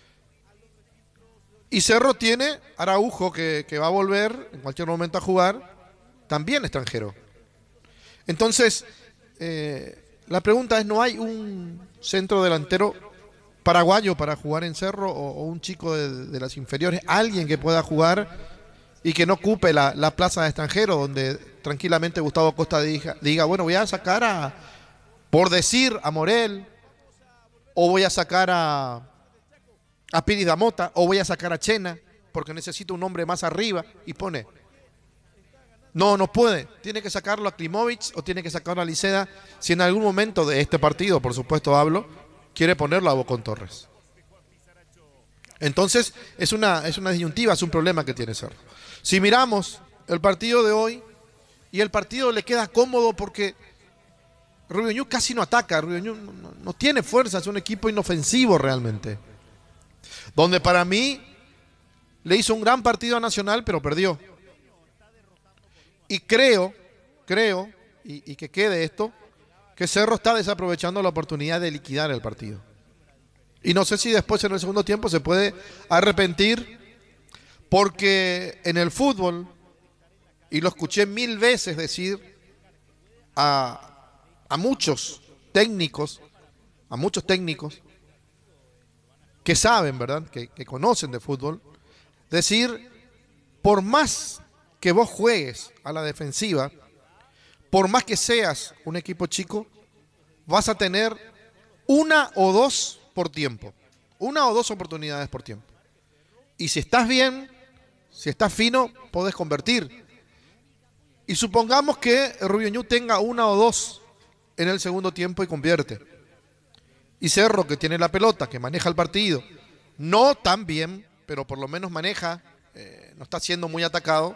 Y Cerro tiene Araujo, que, que va a volver en cualquier momento a jugar, también extranjero. Entonces, eh, la pregunta es, ¿no hay un centro delantero paraguayo para jugar en Cerro o, o un chico de, de las inferiores? Alguien que pueda jugar y que no ocupe la, la plaza de extranjero, donde tranquilamente Gustavo Costa diga, diga, bueno, voy a sacar a, por decir, a Morel, o voy a sacar a, a Piris Damota, o voy a sacar a Chena, porque necesito un hombre más arriba, y pone. No, no puede. Tiene que sacarlo a Klimovic o tiene que sacarlo a Liceda. Si en algún momento de este partido, por supuesto hablo, quiere ponerlo a Bocón Torres. Entonces, es una, es una disyuntiva, es un problema que tiene Cerro. Si miramos el partido de hoy, y el partido le queda cómodo porque Rubio Ñu casi no ataca, Rubio Ñu no, no, no tiene fuerza, es un equipo inofensivo realmente. Donde para mí le hizo un gran partido a Nacional, pero perdió. Y creo, creo, y, y que quede esto, que Cerro está desaprovechando la oportunidad de liquidar el partido. Y no sé si después en el segundo tiempo se puede arrepentir, porque en el fútbol, y lo escuché mil veces decir a, a muchos técnicos, a muchos técnicos que saben, ¿verdad?, que, que conocen de fútbol, decir, por más que vos juegues a la defensiva, por más que seas un equipo chico, vas a tener una o dos por tiempo. Una o dos oportunidades por tiempo. Y si estás bien, si estás fino, podés convertir. Y supongamos que Rubio Ñu tenga una o dos en el segundo tiempo y convierte. Y Cerro, que tiene la pelota, que maneja el partido, no tan bien, pero por lo menos maneja, eh, no está siendo muy atacado,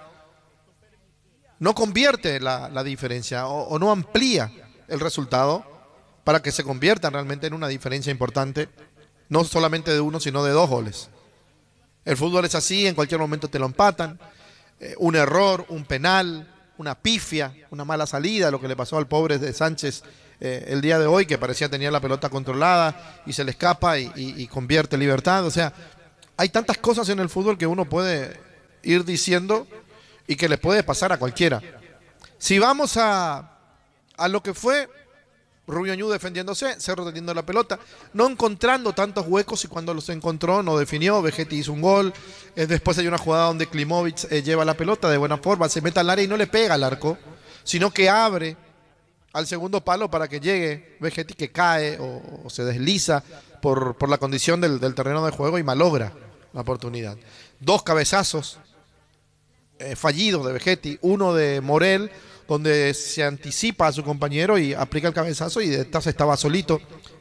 no convierte la, la diferencia o, o no amplía el resultado para que se convierta realmente en una diferencia importante, no solamente de uno, sino de dos goles. El fútbol es así, en cualquier momento te lo empatan, eh, un error, un penal, una pifia, una mala salida, lo que le pasó al pobre de Sánchez eh, el día de hoy, que parecía tener la pelota controlada y se le escapa y, y, y convierte Libertad. O sea, hay tantas cosas en el fútbol que uno puede ir diciendo y que le puede pasar a cualquiera. Si vamos a, a lo que fue Rubio Ñu defendiéndose, Cerro teniendo la pelota, no encontrando tantos huecos, y cuando los encontró no definió. Vegetti hizo un gol, eh, después hay una jugada donde Klimovic eh, lleva la pelota de buena forma, se mete al área y no le pega al arco, sino que abre al segundo palo para que llegue Vegetti, que cae o, o se desliza por, por la condición del, del terreno de juego y malogra la oportunidad. Dos cabezazos eh, fallidos de Vegetti, uno de Morel, donde se anticipa a su compañero y aplica el cabezazo y detrás estaba solito.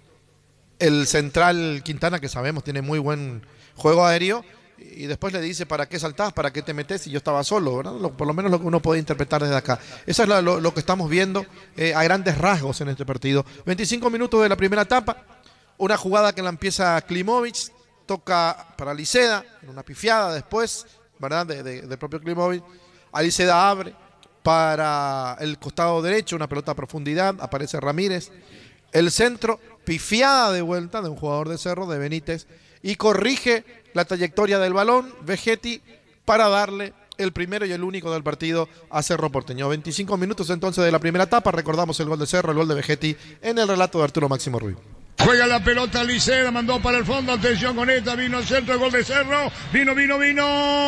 El central Quintana, que sabemos tiene muy buen juego aéreo, y después le dice: ¿para qué saltás? ¿Para qué te metés? Y yo estaba solo, ¿verdad? Lo, por lo menos lo que uno puede interpretar desde acá. Eso es lo, lo, lo que estamos viendo eh, a grandes rasgos en este partido. veinticinco minutos de la primera etapa, una jugada que la empieza Klimovic, toca para Liceda, en una pifiada después, ¿verdad? De, de, del propio Klimovic. Liceda abre para el costado derecho, una pelota a profundidad, aparece Ramírez. El centro, pifiada de vuelta de un jugador de Cerro, de Benítez, y corrige la trayectoria del balón Vegetti para darle el primero y el único del partido a Cerro Porteño. veinticinco minutos entonces de la primera etapa, recordamos el gol de Cerro, el gol de Vegetti en el relato de Arturo Máximo Ruiz. Juega la pelota Liceda, mandó para el fondo, atención con esta, vino el centro, gol de Cerro, vino, vino, vino,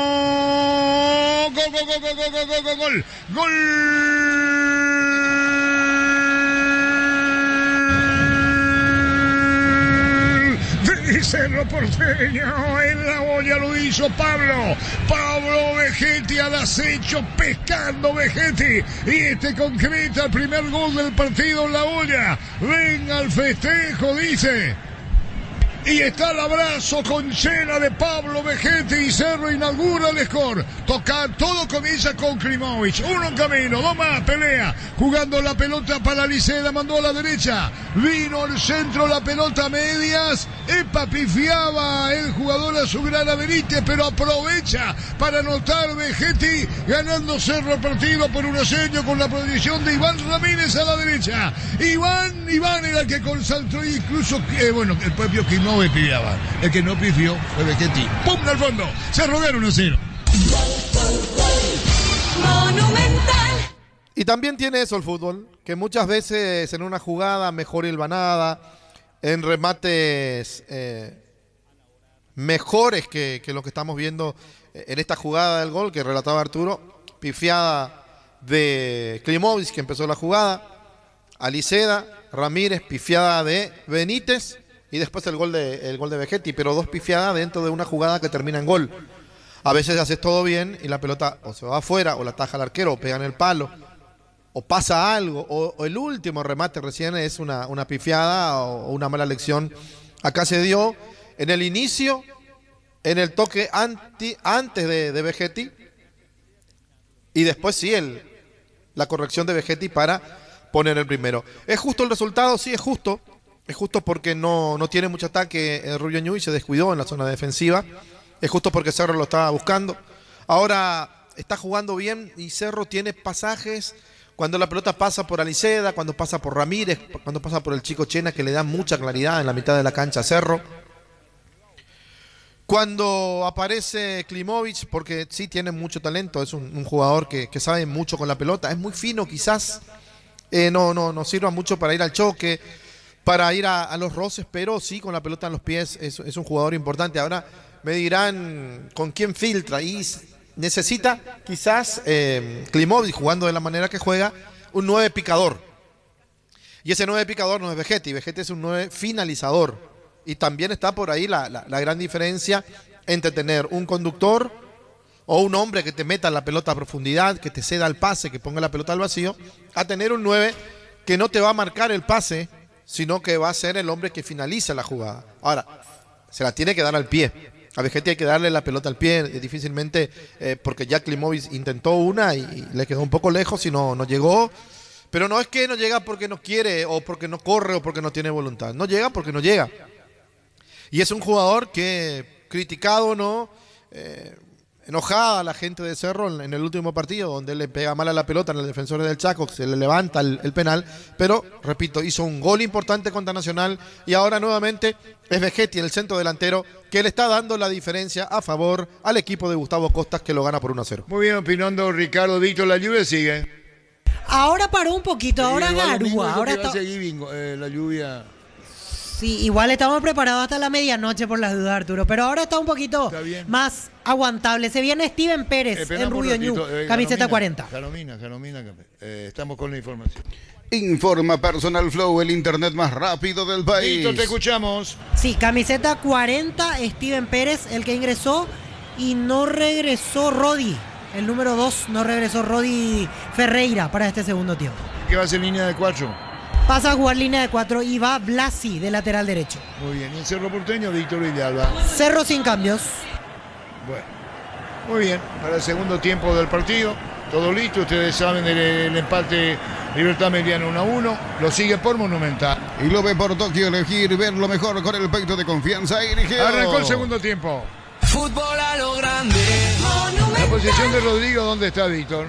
gol, gol, gol, gol, gol, gol, gol, gol, gol, gol de Cerro Porteño, en la olla lo hizo Pablo, Pablo Vegetti al acecho, pescando Vegetti, y este concreta el primer gol del partido en la olla. Venga al festejo, dice. Y está el abrazo con cena de Pablo Vegetti, y Cerro inaugura el score. Toca, todo comienza con Klimovic. Uno en camino, dos más, pelea. Jugando la pelota para Liceda, mandó a la derecha. Vino al centro, la pelota a medias. Epa, pifiaba el jugador a su gran Benítez, pero aprovecha para anotar Vegetti, ganando Cerro el partido por un aseño con la proyección de Iván Ramírez a la derecha. Iván, Iván era el que consaltó, incluso, eh, bueno, el propio Klimovic pifiaba. El que no pifió fue Vegetti. ¡Pum! Al fondo. Cerro gana uno a cero. Monumental. Y también tiene eso el fútbol, que muchas veces en una jugada mejor hilvanada, en remates eh, mejores que, que lo que estamos viendo en esta jugada del gol que relataba Arturo, pifiada de Klimovic, que empezó la jugada, Liceda, Ramírez, pifiada de Benítez, y después el gol de, el gol de Vegetti, pero dos pifiadas dentro de una jugada que termina en gol. A veces haces todo bien y la pelota o se va afuera, o la ataja el arquero, o pega en el palo, o pasa algo, o, o el último remate recién es una, una pifiada o, o una mala lección. Acá se dio en el inicio, en el toque anti, antes de, de Vegetti, y después sí, el, la corrección de Vegetti para poner el primero. ¿Es justo el resultado? Sí, es justo. Es justo porque no, no tiene mucho ataque el Rubio Ñu y se descuidó en la zona defensiva. Es justo porque Cerro lo estaba buscando. Ahora está jugando bien y Cerro tiene pasajes cuando la pelota pasa por Liceda, cuando pasa por Ramírez, cuando pasa por el chico Chena, que le da mucha claridad en la mitad de la cancha a Cerro. Cuando aparece Klimovic, porque sí tiene mucho talento, es un, un jugador que, que sabe mucho con la pelota, es muy fino quizás, eh, no, no, no sirva mucho para ir al choque, para ir a, a los roces, pero sí con la pelota en los pies es, es un jugador importante. Ahora me dirán con quién filtra, y necesita quizás eh, Klimovic, jugando de la manera que juega, un nueve picador. Y ese nueve picador no es Vegetti, Vegetti es un nueve finalizador. Y también está por ahí la, la, la gran diferencia entre tener un conductor o un hombre que te meta la pelota a profundidad, que te ceda el pase, que ponga la pelota al vacío, a tener un nueve que no te va a marcar el pase, sino que va a ser el hombre que finaliza la jugada. Ahora, se la tiene que dar al pie. A Vegetti hay que darle la pelota al pie, difícilmente, eh, porque ya Klimovic intentó una y, y le quedó un poco lejos y no, no llegó. Pero no es que no llega porque no quiere, o porque no corre, o porque no tiene voluntad. No llega porque no llega. Y es un jugador que, criticado o no, eh, enojada a la gente de Cerro en el último partido, donde le pega mal a la pelota en el defensor del Chaco, se le levanta el, el penal, pero, repito, hizo un gol importante contra Nacional y ahora nuevamente es Vegetti, el centro delantero, que le está dando la diferencia a favor al equipo de Gustavo Costas, que lo gana por uno a cero. Muy bien, opinando Ricardo Víctor, la lluvia sigue. Ahora paró un poquito, ahora Igual Garúa. domingo Ahora que va a está... seguir, bingo, eh, la lluvia. Sí, igual estamos preparados hasta la medianoche por las dudas, Arturo. Pero ahora está un poquito Está bien. más aguantable. Se viene Steven Pérez Esperamos en Rubio un Ñu, ratito, eh, camiseta Carolina, cuarenta. Carolina, Carolina, eh, estamos con la información. Informa Personal Flow, el internet más rápido del país. Listo, te escuchamos. Sí, camiseta cuarenta, Steven Pérez, el que ingresó y no regresó Rodi. El número dos, no regresó Rodi Ferreira para este segundo tiempo. ¿Qué va a ser línea de cuatro? Pasa a jugar línea de cuatro y va Blasi de lateral derecho. Muy bien. ¿Y el Cerro Porteño, Víctor Villalba? Cerro sin cambios. Bueno, muy bien. Para el segundo tiempo del partido, todo listo. Ustedes saben del el empate Libertad Mediano uno a uno. Lo sigue por Monumental. Y lo ve por Tokio, elegir ver lo mejor con el peito de confianza y ligero. Arrancó el segundo tiempo. Fútbol a lo grande. La posición de Rodrigo, ¿dónde está, Víctor?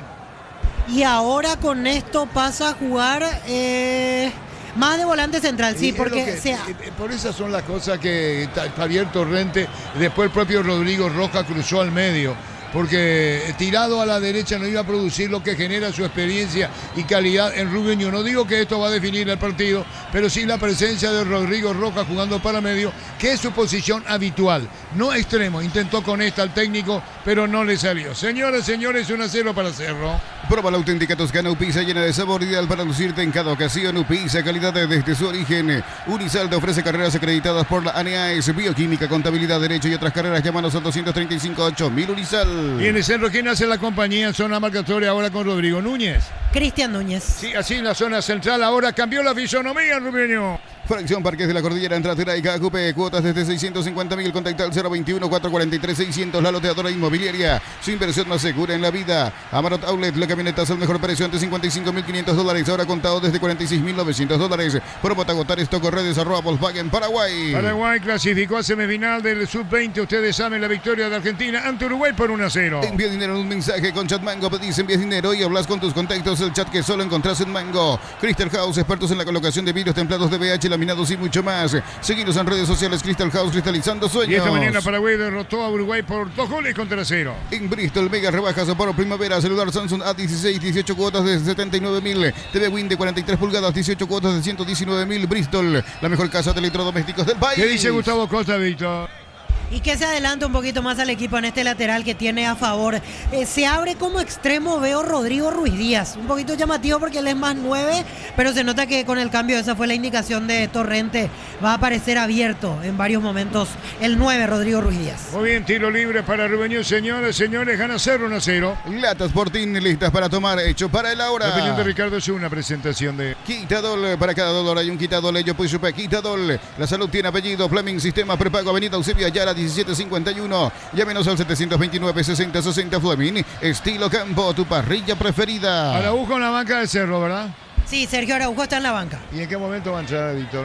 Y ahora con esto pasa a jugar eh, más de volante central, Y sí, es porque lo que- sea, eh, eh, por esas son las cosas que Ta- Javier Torrente, después el propio Rodrigo Roja cruzó al medio, porque tirado a la derecha no iba a producir lo que genera su experiencia y calidad en Rubio Ñu. No digo que esto va a definir el partido, pero sí la presencia de Rodrigo Roja jugando para medio, que es su posición habitual. No extremo, intentó con esta al técnico, pero no le salió. Señoras, señores, uno a cero para Cerro. Prueba la auténtica toscana Upisa, llena de sabor, ideal para lucirte en cada ocasión. Upisa, calidad desde su origen. Unisal te ofrece carreras acreditadas por la A N A E S, bioquímica, contabilidad, derecho y otras carreras. Llámanos al doscientos treinta y cinco ocho mil Unisal. Viene Cerro, ¿quién hace la compañía en zona marcatoria ahora con Rodrigo Núñez? Cristian Núñez. Sí, así en la zona central ahora cambió la fisonomía en Rubio Ñu. Fracción Parques de la Cordillera, entrada y Cacupe, cuotas desde seiscientos cincuenta mil, contacta al cero veintiuno, cuatrocientos cuarenta y tres, seiscientos, la loteadora inmobiliaria, su inversión más segura en la vida. Amarot Outlet, la camioneta al mejor precio, antes cincuenta y cinco mil quinientos dólares, ahora contado desde cuarenta y seis mil novecientos dólares. Promo a agotar esto con redes arroba Volkswagen Paraguay. Paraguay clasificó a semifinal del sub veinte, ustedes saben la victoria de Argentina ante Uruguay por uno a cero. Envía dinero en un mensaje con Chat Mango, pedís envías dinero y hablas con tus contactos, el chat que solo encontrás en Mango. Crystal House, expertos en la colocación de vidrios templados de B H, laminados y mucho más. Seguinos en redes sociales, Crystal House, cristalizando sueños. Y esta mañana Paraguay derrotó a Uruguay por dos goles contra cero. En Bristol, mega rebajas por primavera, celular Samsung A dieciséis, dieciocho cuotas de setenta y nueve mil, T V Win de cuarenta y tres pulgadas, dieciocho cuotas de ciento diecinueve mil, Bristol, la mejor casa de electrodomésticos del país. ¿Qué dice Gustavo Costa, Víctor? Y que se adelanta un poquito más al equipo en este lateral que tiene a favor. Eh, se abre como extremo, veo Rodrigo Ruiz Díaz. Un poquito llamativo porque él es más nueve, pero se nota que con el cambio, esa fue la indicación de Torrente, va a aparecer abierto en varios momentos el nueve, Rodrigo Ruiz Díaz. Muy bien, tiro libre para Rubio Ñu, señores, señores, gana cero uno a cero. Latas Sporting listas para tomar, hecho para el ahora. La opinión de Ricardo es una presentación de... Quitadol, para cada dólar hay un Quitadol, ello pues supe Quitadol. La salud tiene apellido, Fleming, sistema prepago, avenida Eusebio Ayala, diecisiete cincuenta y uno. Llámenos al setecientos veintinueve, sesenta, sesenta, Fleming. Estilo Campo, tu parrilla preferida. Araujo en la banca del Cerro, ¿verdad? Sí, Sergio Araujo está en la banca. ¿Y en qué momento va a entrar, Víctor?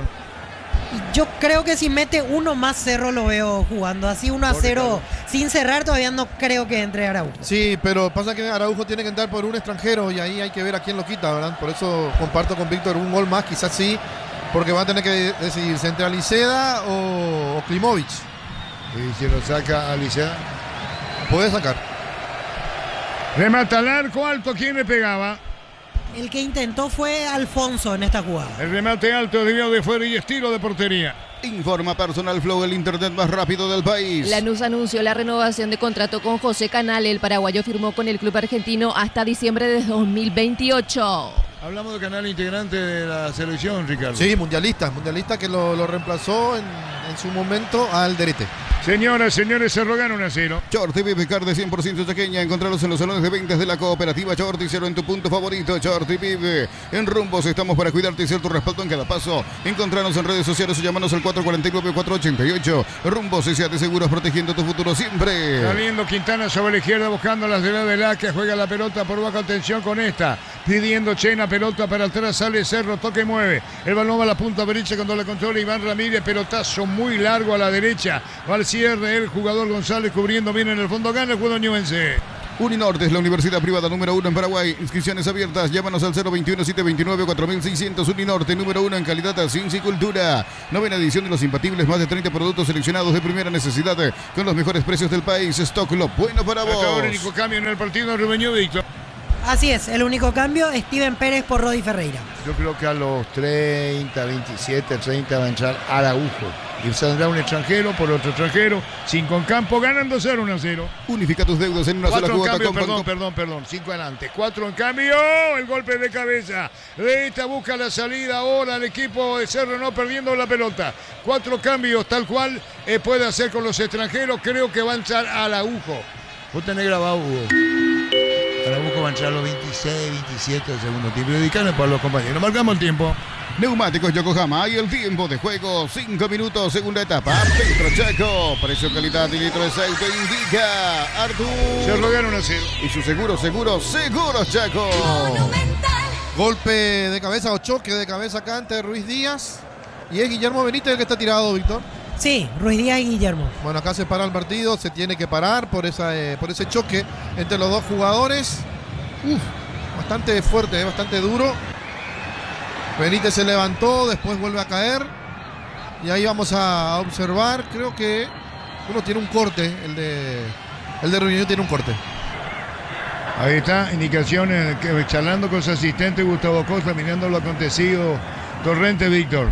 Y yo creo que si mete uno más, Cerro lo veo jugando. Así uno a cero, sin cerrar, todavía no creo que entre Araujo. Sí, pero pasa que Araujo tiene que entrar por un extranjero y ahí hay que ver a quién lo quita, ¿verdad? Por eso comparto con Víctor un gol más, quizás sí, porque va a tener que decidirse entre Aliceda o, o Klimovic. Y se lo saca a Licea. Puede sacar. Remata al arco alto, ¿quién le pegaba? El que intentó fue Alfonso en esta jugada. El remate alto, desviado de fuera y estilo de portería. Informa Personal Flow, el internet más rápido del país. Lanús anunció la renovación de contrato con José Canal. El paraguayo firmó con el club argentino hasta diciembre de dos mil veintiocho. Hablamos del canal integrante de la selección, Ricardo. Sí, mundialista, mundialista que lo, lo reemplazó en, en su momento al Derete. Señoras, señores, Cerro gana uno a cero. Shorty Pip, carne cien por ciento chaqueña. Encontralos en los salones de ventas de la cooperativa Shorty, cero en tu punto favorito. Shorty Pip. En Rumbos estamos para cuidarte y ser tu respaldo en cada paso. Encontranos en redes sociales o llamanos al cuatro cuatro nueve, cuatro ocho ocho. Rumbos S A de Seguros, protegiendo tu futuro siempre. Saliendo Quintana sobre la izquierda, buscando las de la de la que juega la pelota por baja tensión con esta. Pidiendo Chena, pelota para atrás, sale Cerro, toque y mueve. El balón va a la punta derecha cuando la controla Iván Ramírez, pelotazo muy largo a la derecha. Va al cierre el jugador González cubriendo bien en el fondo, gana el juego ñubense. Uninorte es la universidad privada número uno en Paraguay. Inscripciones abiertas. Llámanos al cero veintiuno, setecientos veintinueve, cuatro mil seiscientos. Uninorte, número uno en calidad, ciencia y cultura. Novena edición de Los Impatibles. Más de treinta productos seleccionados de primera necesidad con los mejores precios del país. Stock, lo bueno para vos. Hasta ahora el único cambio en el partido, Rubeño Víctor. Así es, el único cambio, Steven Pérez por Rodi Ferreira. Yo creo que a los treinta, veintisiete, treinta va a entrar Araujo. Y saldrá un extranjero por otro extranjero. Cinco en campo, ganando cero, uno a cero. Unifica tus deudas en una Cuatro sola en cuota. cambio, con perdón, Banco- perdón, perdón. Cinco adelante. Cuatro en cambio. El golpe de cabeza. De esta busca la salida ahora el equipo de Cerro, no perdiendo la pelota. Cuatro cambios, tal cual eh, puede hacer con los extranjeros. Creo que va a entrar Araujo. Vos tenés grabado, Hugo. Araujo va a entrar a los veintiséis, veintisiete del segundo tiempo. Y dedicarme para los compañeros. Marcamos el tiempo. Neumáticos Yokohama y el tiempo de juego, cinco minutos, segunda etapa. Petro Chaco, precio, calidad y litro de aceite indica Artur. Cerro gana uno a cero. Y su seguro, seguro, seguros Chaco. Golpe de cabeza o choque de cabeza acá ante Ruiz Díaz. Y es Guillermo Benítez el que está tirado, Víctor. Sí, Ruiz Díaz y Guillermo. Bueno, acá se para el partido, se tiene que parar por, esa, eh, por ese choque entre los dos jugadores. Uf, bastante fuerte, eh, bastante duro. Benítez se levantó, después vuelve a caer. Y ahí vamos a observar, creo que uno tiene un corte, el de el de Reunión tiene un corte. Ahí está, indicaciones, que, charlando con su asistente Gustavo Costa, mirando lo acontecido. Torrente, Víctor.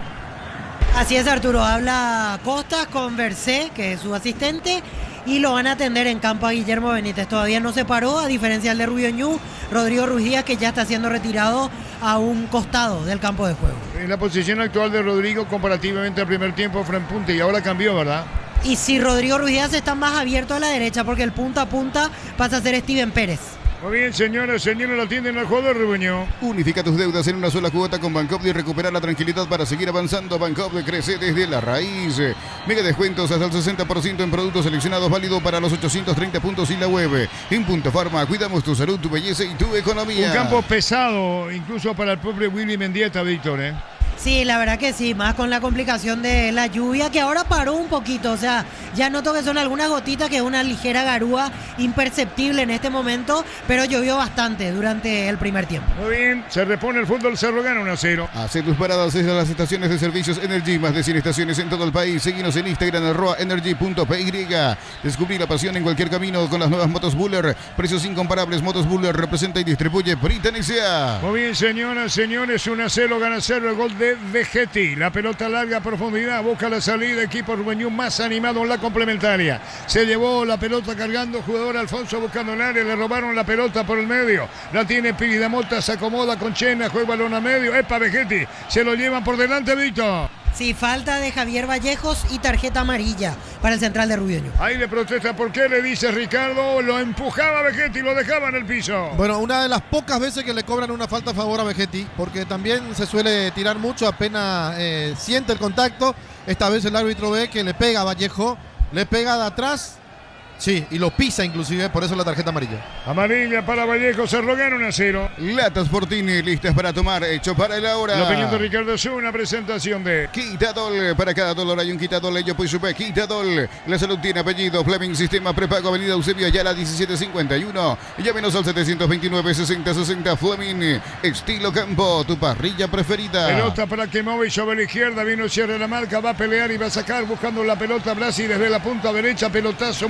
Así es, Arturo. Habla Costas con Bercé, que es su asistente, y lo van a atender en campo a Guillermo Benítez. Todavía no se paró, a diferencia del de Rubio Ñu, Rodrigo Ruiz Díaz, que ya está siendo retirado a un costado del campo de juego. En la posición actual de Rodrigo comparativamente al primer tiempo, Fran Punte, y ahora cambió, ¿verdad? Y si Rodrigo Ruiz Díaz está más abierto a la derecha, porque el punta a punta pasa a ser Steven Pérez. Muy bien, señoras, señores, lo atienden al jugador, Rubeño. Unifica tus deudas en una sola cuota con Bancoppde y recupera la tranquilidad para seguir avanzando. Bancoppde crece desde la raíz. Mega descuentos hasta el sesenta por ciento en productos seleccionados, válido para los ochocientos treinta puntos y la web. En Punto Farma, cuidamos tu salud, tu belleza y tu economía. Un campo pesado, incluso para el pobre Willy Mendieta, Víctor, ¿eh? Sí, la verdad que sí, más con la complicación de la lluvia, que ahora paró un poquito, o sea, ya noto que son algunas gotitas, que es una ligera garúa imperceptible en este momento, pero llovió bastante durante el primer tiempo. Muy bien, se repone el fútbol, Cerro gana uno a cero. Hace tus paradas desde las estaciones de servicios Energy, más de cien estaciones en todo el país. Seguinos en Instagram, arroba energy punto p y. Descubrí la pasión en cualquier camino con las nuevas motos Buller. Precios incomparables, motos Buller representa y distribuye Britanesia. Muy bien, señoras, señores, uno a cero, gana Cerro, el gol de Vegetti. La pelota larga a profundidad, busca la salida, equipo Rubeñú más animado en la complementaria. Se llevó la pelota cargando, jugador Alfonso buscando el área, le robaron la pelota por el medio. La tiene Piridamota, se acomoda con Chena, juega balón a medio. Epa, Vegetti, se lo llevan por delante, Víctor. Sí, falta de Javier Vallejos y tarjeta amarilla para el central de Rubio Ñu. Ahí le protesta, ¿por qué? Le dice Ricardo, lo empujaba Vegetti y lo dejaba en el piso. Bueno, una de las pocas veces que le cobran una falta a favor a Vegetti, porque también se suele tirar mucho apenas eh, siente el contacto. Esta vez el árbitro ve que le pega a Vallejo, le pega de atrás, sí, y lo pisa inclusive, por eso la tarjeta amarilla. Amarilla para Vallejo, Cerro gana uno a cero. Latas Fortini, listas para tomar, hecho para el ahora. La opinión de Ricardo es una presentación de Quitadol, para cada dolor hay un Quitadol, ello pues supe Quitadol. La salud tiene apellido, Fleming, sistema prepago, avenida Eusebio Ayala diecisiete cincuenta y uno. Llámenos al setecientos veintinueve, sesenta sesenta, Fleming, estilo campo, tu parrilla preferida. Pelota para Kemovic sobre la izquierda, vino cierre la marca, va a pelear y va a sacar buscando la pelota Blasi desde la punta derecha, pelotazo muy largo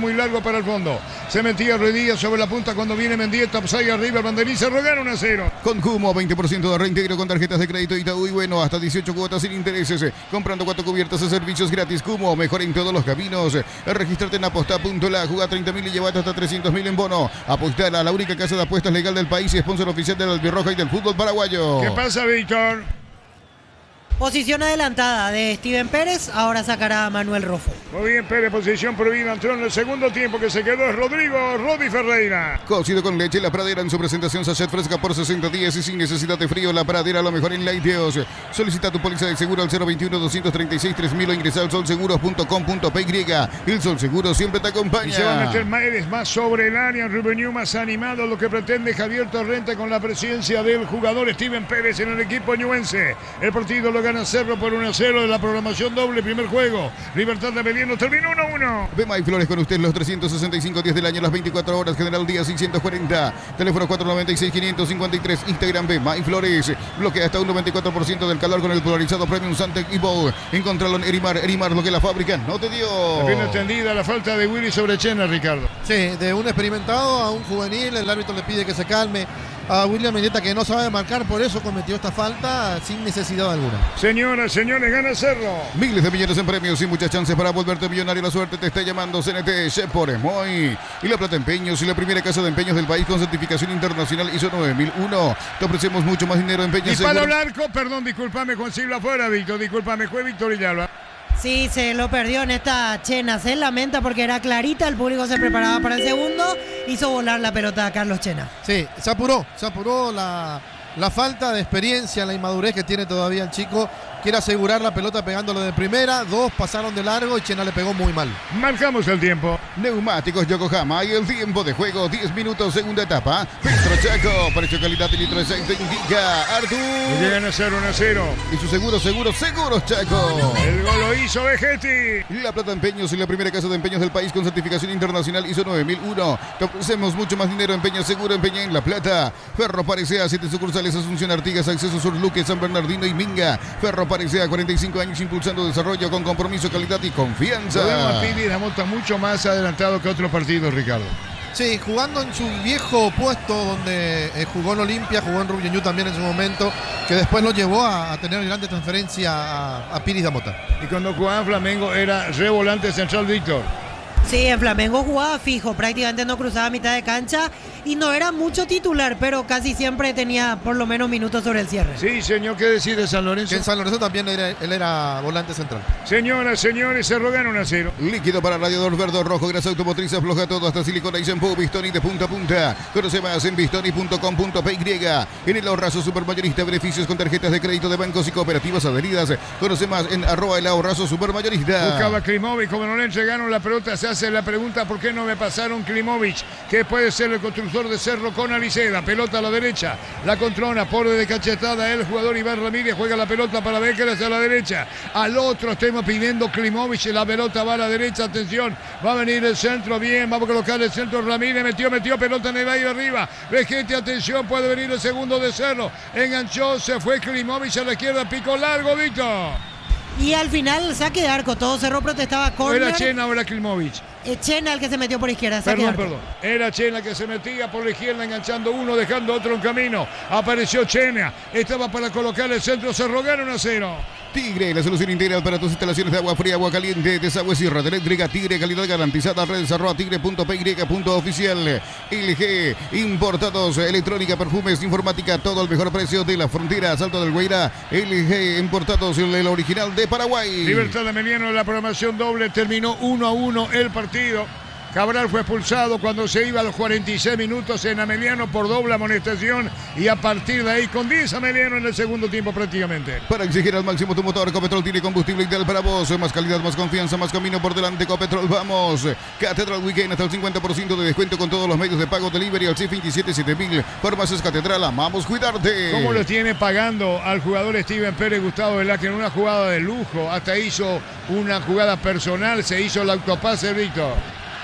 para el fondo. Se metía Ruidía sobre la punta cuando viene Mendieta. Upside arriba, el banderín se rogaron a cero. Con Cumo, veinte por ciento de reintegro con tarjetas de crédito Itaú y bueno, hasta dieciocho cuotas sin intereses. Comprando cuatro cubiertas a servicios gratis. Cumo, mejor en todos los caminos. Registrate en aposta punto la, jugá treinta mil y llevate hasta trescientos mil en bono. Apostar a la única casa de apuestas legal del país y sponsor oficial de la Albirroja y del fútbol paraguayo. ¿Qué pasa, Víctor? Posición adelantada de Steven Pérez, ahora sacará a Manuel Rofo. Muy bien, Pérez, posición prohibida. Entró en el segundo tiempo que se quedó es Rodrigo Rodi Ferreira. Cocido con leche La Pradera en su presentación sachet fresca por sesenta días y sin necesidad de frío. La Pradera, lo mejor en lácteos. Solicita tu póliza de seguro al cero veintiuno, doscientos treinta y seis, tres mil o ingresa al sol seguros punto com punto pe y. El Sol Seguro siempre te acompaña. Y se va a meter Maedes más sobre el área. Rubén más animado, lo que pretende Javier Torrente con la presencia del jugador Steven Pérez en el equipo ñuense. El partido lo gana Cerro por uno a cero de la programación doble. Primer juego, Libertad de Mediano, terminó uno a uno. Bema y Flores con usted los trescientos sesenta y cinco días del año, las veinticuatro horas, General Día seiscientos cuarenta. Teléfono cuatro nueve seis, cinco cinco tres. Instagram Bema y Flores. Bloquea hasta un noventa y cuatro por ciento del calor con el polarizado Premium Santec Evo. Encontralo en Erimar. Erimar, lo que la fábrica no te dio. Bien extendida la falta de Willy sobre Chena, Ricardo. Sí, de un experimentado a un juvenil. El árbitro le pide que se calme a William Mendieta, que no sabe marcar, por eso cometió esta falta sin necesidad alguna. Señoras, señores, gana Cerro. Miles de millones en premios y muchas chances para volverte millonario. La suerte te está llamando. C N T, Shepore, Moy y La Plata Empeños y la primera casa de empeños del país con certificación internacional I S O nueve mil uno. Te ofrecemos mucho más dinero en empeños. Y para el arco, perdón, discúlpame, Juan Silva afuera, Víctor, discúlpame, fue Víctor Villalba. Sí, se lo perdió en esta Chena. Se lamenta porque era clarita. El público se preparaba para el segundo. Hizo volar la pelota a Carlos Chena. Sí, se apuró. Se apuró la, la falta de experiencia, la inmadurez que tiene todavía el chico. Quiere asegurar la pelota pegándolo de primera. Dos pasaron de largo y Chena le pegó muy mal. Marcamos el tiempo. Neumáticos Yokohama y el tiempo de juego, diez minutos, segunda etapa. Petro Chaco, precio, calidad y litro de aceite indica Artur. Llegan a cero, uno a cero. Y su seguro, seguro, seguros Chaco. El gol lo hizo Vegetti. La Plata Empeños y la primera casa de empeños del país con certificación internacional I S O nueve mil uno. Te ofrecemos mucho más dinero. Empeña seguro, empeña en La Plata. Ferro Parecea, siete sucursales, Asunción, Artigas, Acceso Sur, Luque, San Bernardino y Minga. Ferro Parecea, cuarenta y cinco años impulsando desarrollo con compromiso, calidad y confianza. Podemos a Pini la monta mucho más adelantado que otros partidos, Ricardo. Sí, jugando en su viejo puesto donde eh, jugó en Olimpia, jugó en Rubiñú también en su momento, que después lo llevó a, a tener grande transferencia a, a Piris Damota. Y cuando jugaba en Flamengo era revolante central, Víctor. Sí, en Flamengo jugaba fijo, prácticamente no cruzaba mitad de cancha y no era mucho titular, pero casi siempre tenía por lo menos minutos sobre el cierre. Sí, señor, ¿qué decir de San Lorenzo? Que en San Lorenzo también era, él era volante central. Señoras, señores, se rogaron a cero. Líquido para radiador verde o rojo, grasa automotriz, afloja todo hasta silicona y shampoo. Bistoni de punta a punta. Conoce más en bistoni punto com punto pe y. En el ahorrazo supermayorista, beneficios con tarjetas de crédito de bancos y cooperativas adheridas. Conoce más en arroba el ahorrazo supermayorista. Buscaba Klimovic, como no le entregaron la pelota, se hace la pregunta ¿por qué no me pasaron Klimovic? Que puede ser el constructor de Cerro con Aliceda. Pelota a la derecha, la controla, pone de cachetada el jugador Iván Ramírez, juega la pelota para Becker hacia la derecha. Al otro estamos pidiendo Klimovic, la pelota va a la derecha, atención, va a venir el centro, bien, vamos a colocar el centro, Ramírez metió, metió, pelota en el aire arriba. Vegetti, atención, puede venir el segundo de Cerro, enganchó, se fue Klimovic a la izquierda, pico largo, Víctor. Y al final el saque de arco, todo Cerro protestaba córner. ¿Era Chena o era Klimovic? Eh, Chena el que se metió por izquierda, saque Perdón, de arco. perdón. Era Chena que se metía por la izquierda, enganchando uno, dejando otro en camino. Apareció Chena, estaba para colocar el centro, se rogaron a cero. Tigre, la solución integral para tus instalaciones de agua fría, agua caliente, desagüe y red eléctrica. Tigre, calidad garantizada. Redes arroba tigre punto pe y punto oficial. L G, importados, electrónica, perfumes, informática, todo al mejor precio de la frontera. Salto del Guairá, L G, importados, el original de Paraguay. Libertad de Mediano en la programación doble, terminó uno a uno el partido. Cabral fue expulsado cuando se iba a los cuarenta y seis minutos en Ameliano por doble amonestación y a partir de ahí con diez Ameliano en el segundo tiempo prácticamente. Para exigir al máximo tu motor, Copetrol tiene combustible ideal para vos. Más calidad, más confianza, más camino por delante. Copetrol, vamos. Catedral Weekend hasta el cincuenta por ciento de descuento con todos los medios de pago. Delivery al C veintisiete siete mil. Farmacias Catedral, amamos cuidarte. ¿Cómo lo tiene pagando al jugador Steven Pérez Gustavo Velázquez en una jugada de lujo? Hasta hizo una jugada personal, se hizo el autopase, Víctor.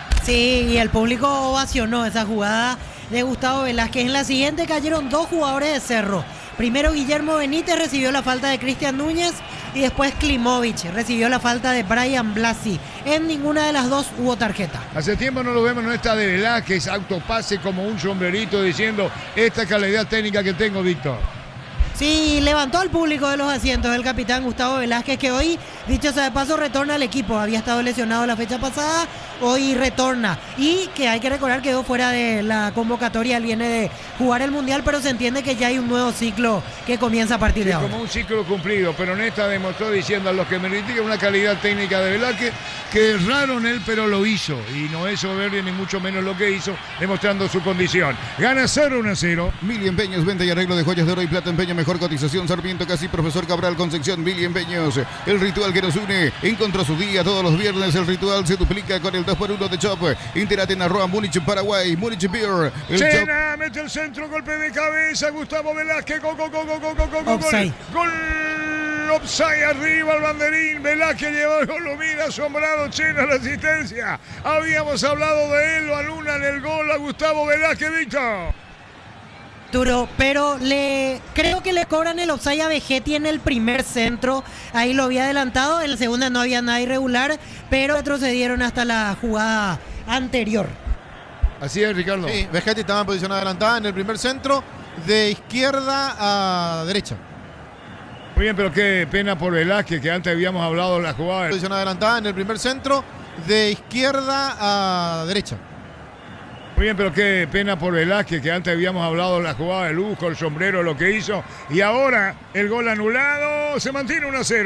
Sí, y el público ovacionó esa jugada de Gustavo Velázquez. En la siguiente cayeron dos jugadores de Cerro. Primero Guillermo Benítez recibió la falta de Cristian Núñez y después Klimovic recibió la falta de Brian Blasi. En ninguna de las dos hubo tarjeta. Hace tiempo no lo vemos, no está de Velázquez, autopase como un sombrerito diciendo esta calidad técnica que tengo, Víctor. Sí, levantó al público de los asientos el capitán Gustavo Velázquez, que hoy, dicho sea de paso, retorna al equipo. Había estado lesionado la fecha pasada, hoy retorna. Y que hay que recordar que quedó fuera de la convocatoria, él viene de jugar el Mundial, pero se entiende que ya hay un nuevo ciclo que comienza a partir de Sí, ahora. como un ciclo cumplido, pero en esta demostró diciendo a los que me critican una calidad técnica de Velázquez, que erraron él, pero lo hizo. Y no es soberbia ni mucho menos lo que hizo, demostrando su condición. Gana cero uno a cero. Mili Empeños, venta y arreglo de joyas de oro y plata, empeño, mejor cotización, Sarmiento Casi, Profesor Cabral, Concepción. Mili Empeños, el ritual que nos une, encontró su día todos los viernes, el ritual se duplica con el dos por uno de Chop. Entérate en arroba Múnich, Paraguay, Múnich Beer. El Chop. Chena, mete el centro, golpe de cabeza, Gustavo Velázquez, go, go, go, go, go, go, go, go, Offside. gol, gol, offside arriba el banderín, Velázquez llevó, lo mira asombrado, Chena la asistencia, habíamos hablado de él, lo anulan el gol a Gustavo Velázquez, Víctor. Duro, pero le creo que le cobran el offside a Vegetti en el primer centro. Ahí lo había adelantado, en la segunda no había nada irregular, pero retrocedieron hasta la jugada anterior. Así es, Ricardo. Sí, Vegetti estaba en posición adelantada en el primer centro, de izquierda a derecha. Muy bien, pero qué pena por Velázquez, que antes habíamos hablado de la jugada. Posición adelantada en el primer centro, de izquierda a derecha. Muy bien, pero qué pena por Velázquez, que antes habíamos hablado de la jugada de lujo, el sombrero, lo que hizo. Y ahora el gol anulado, se mantiene uno a cero.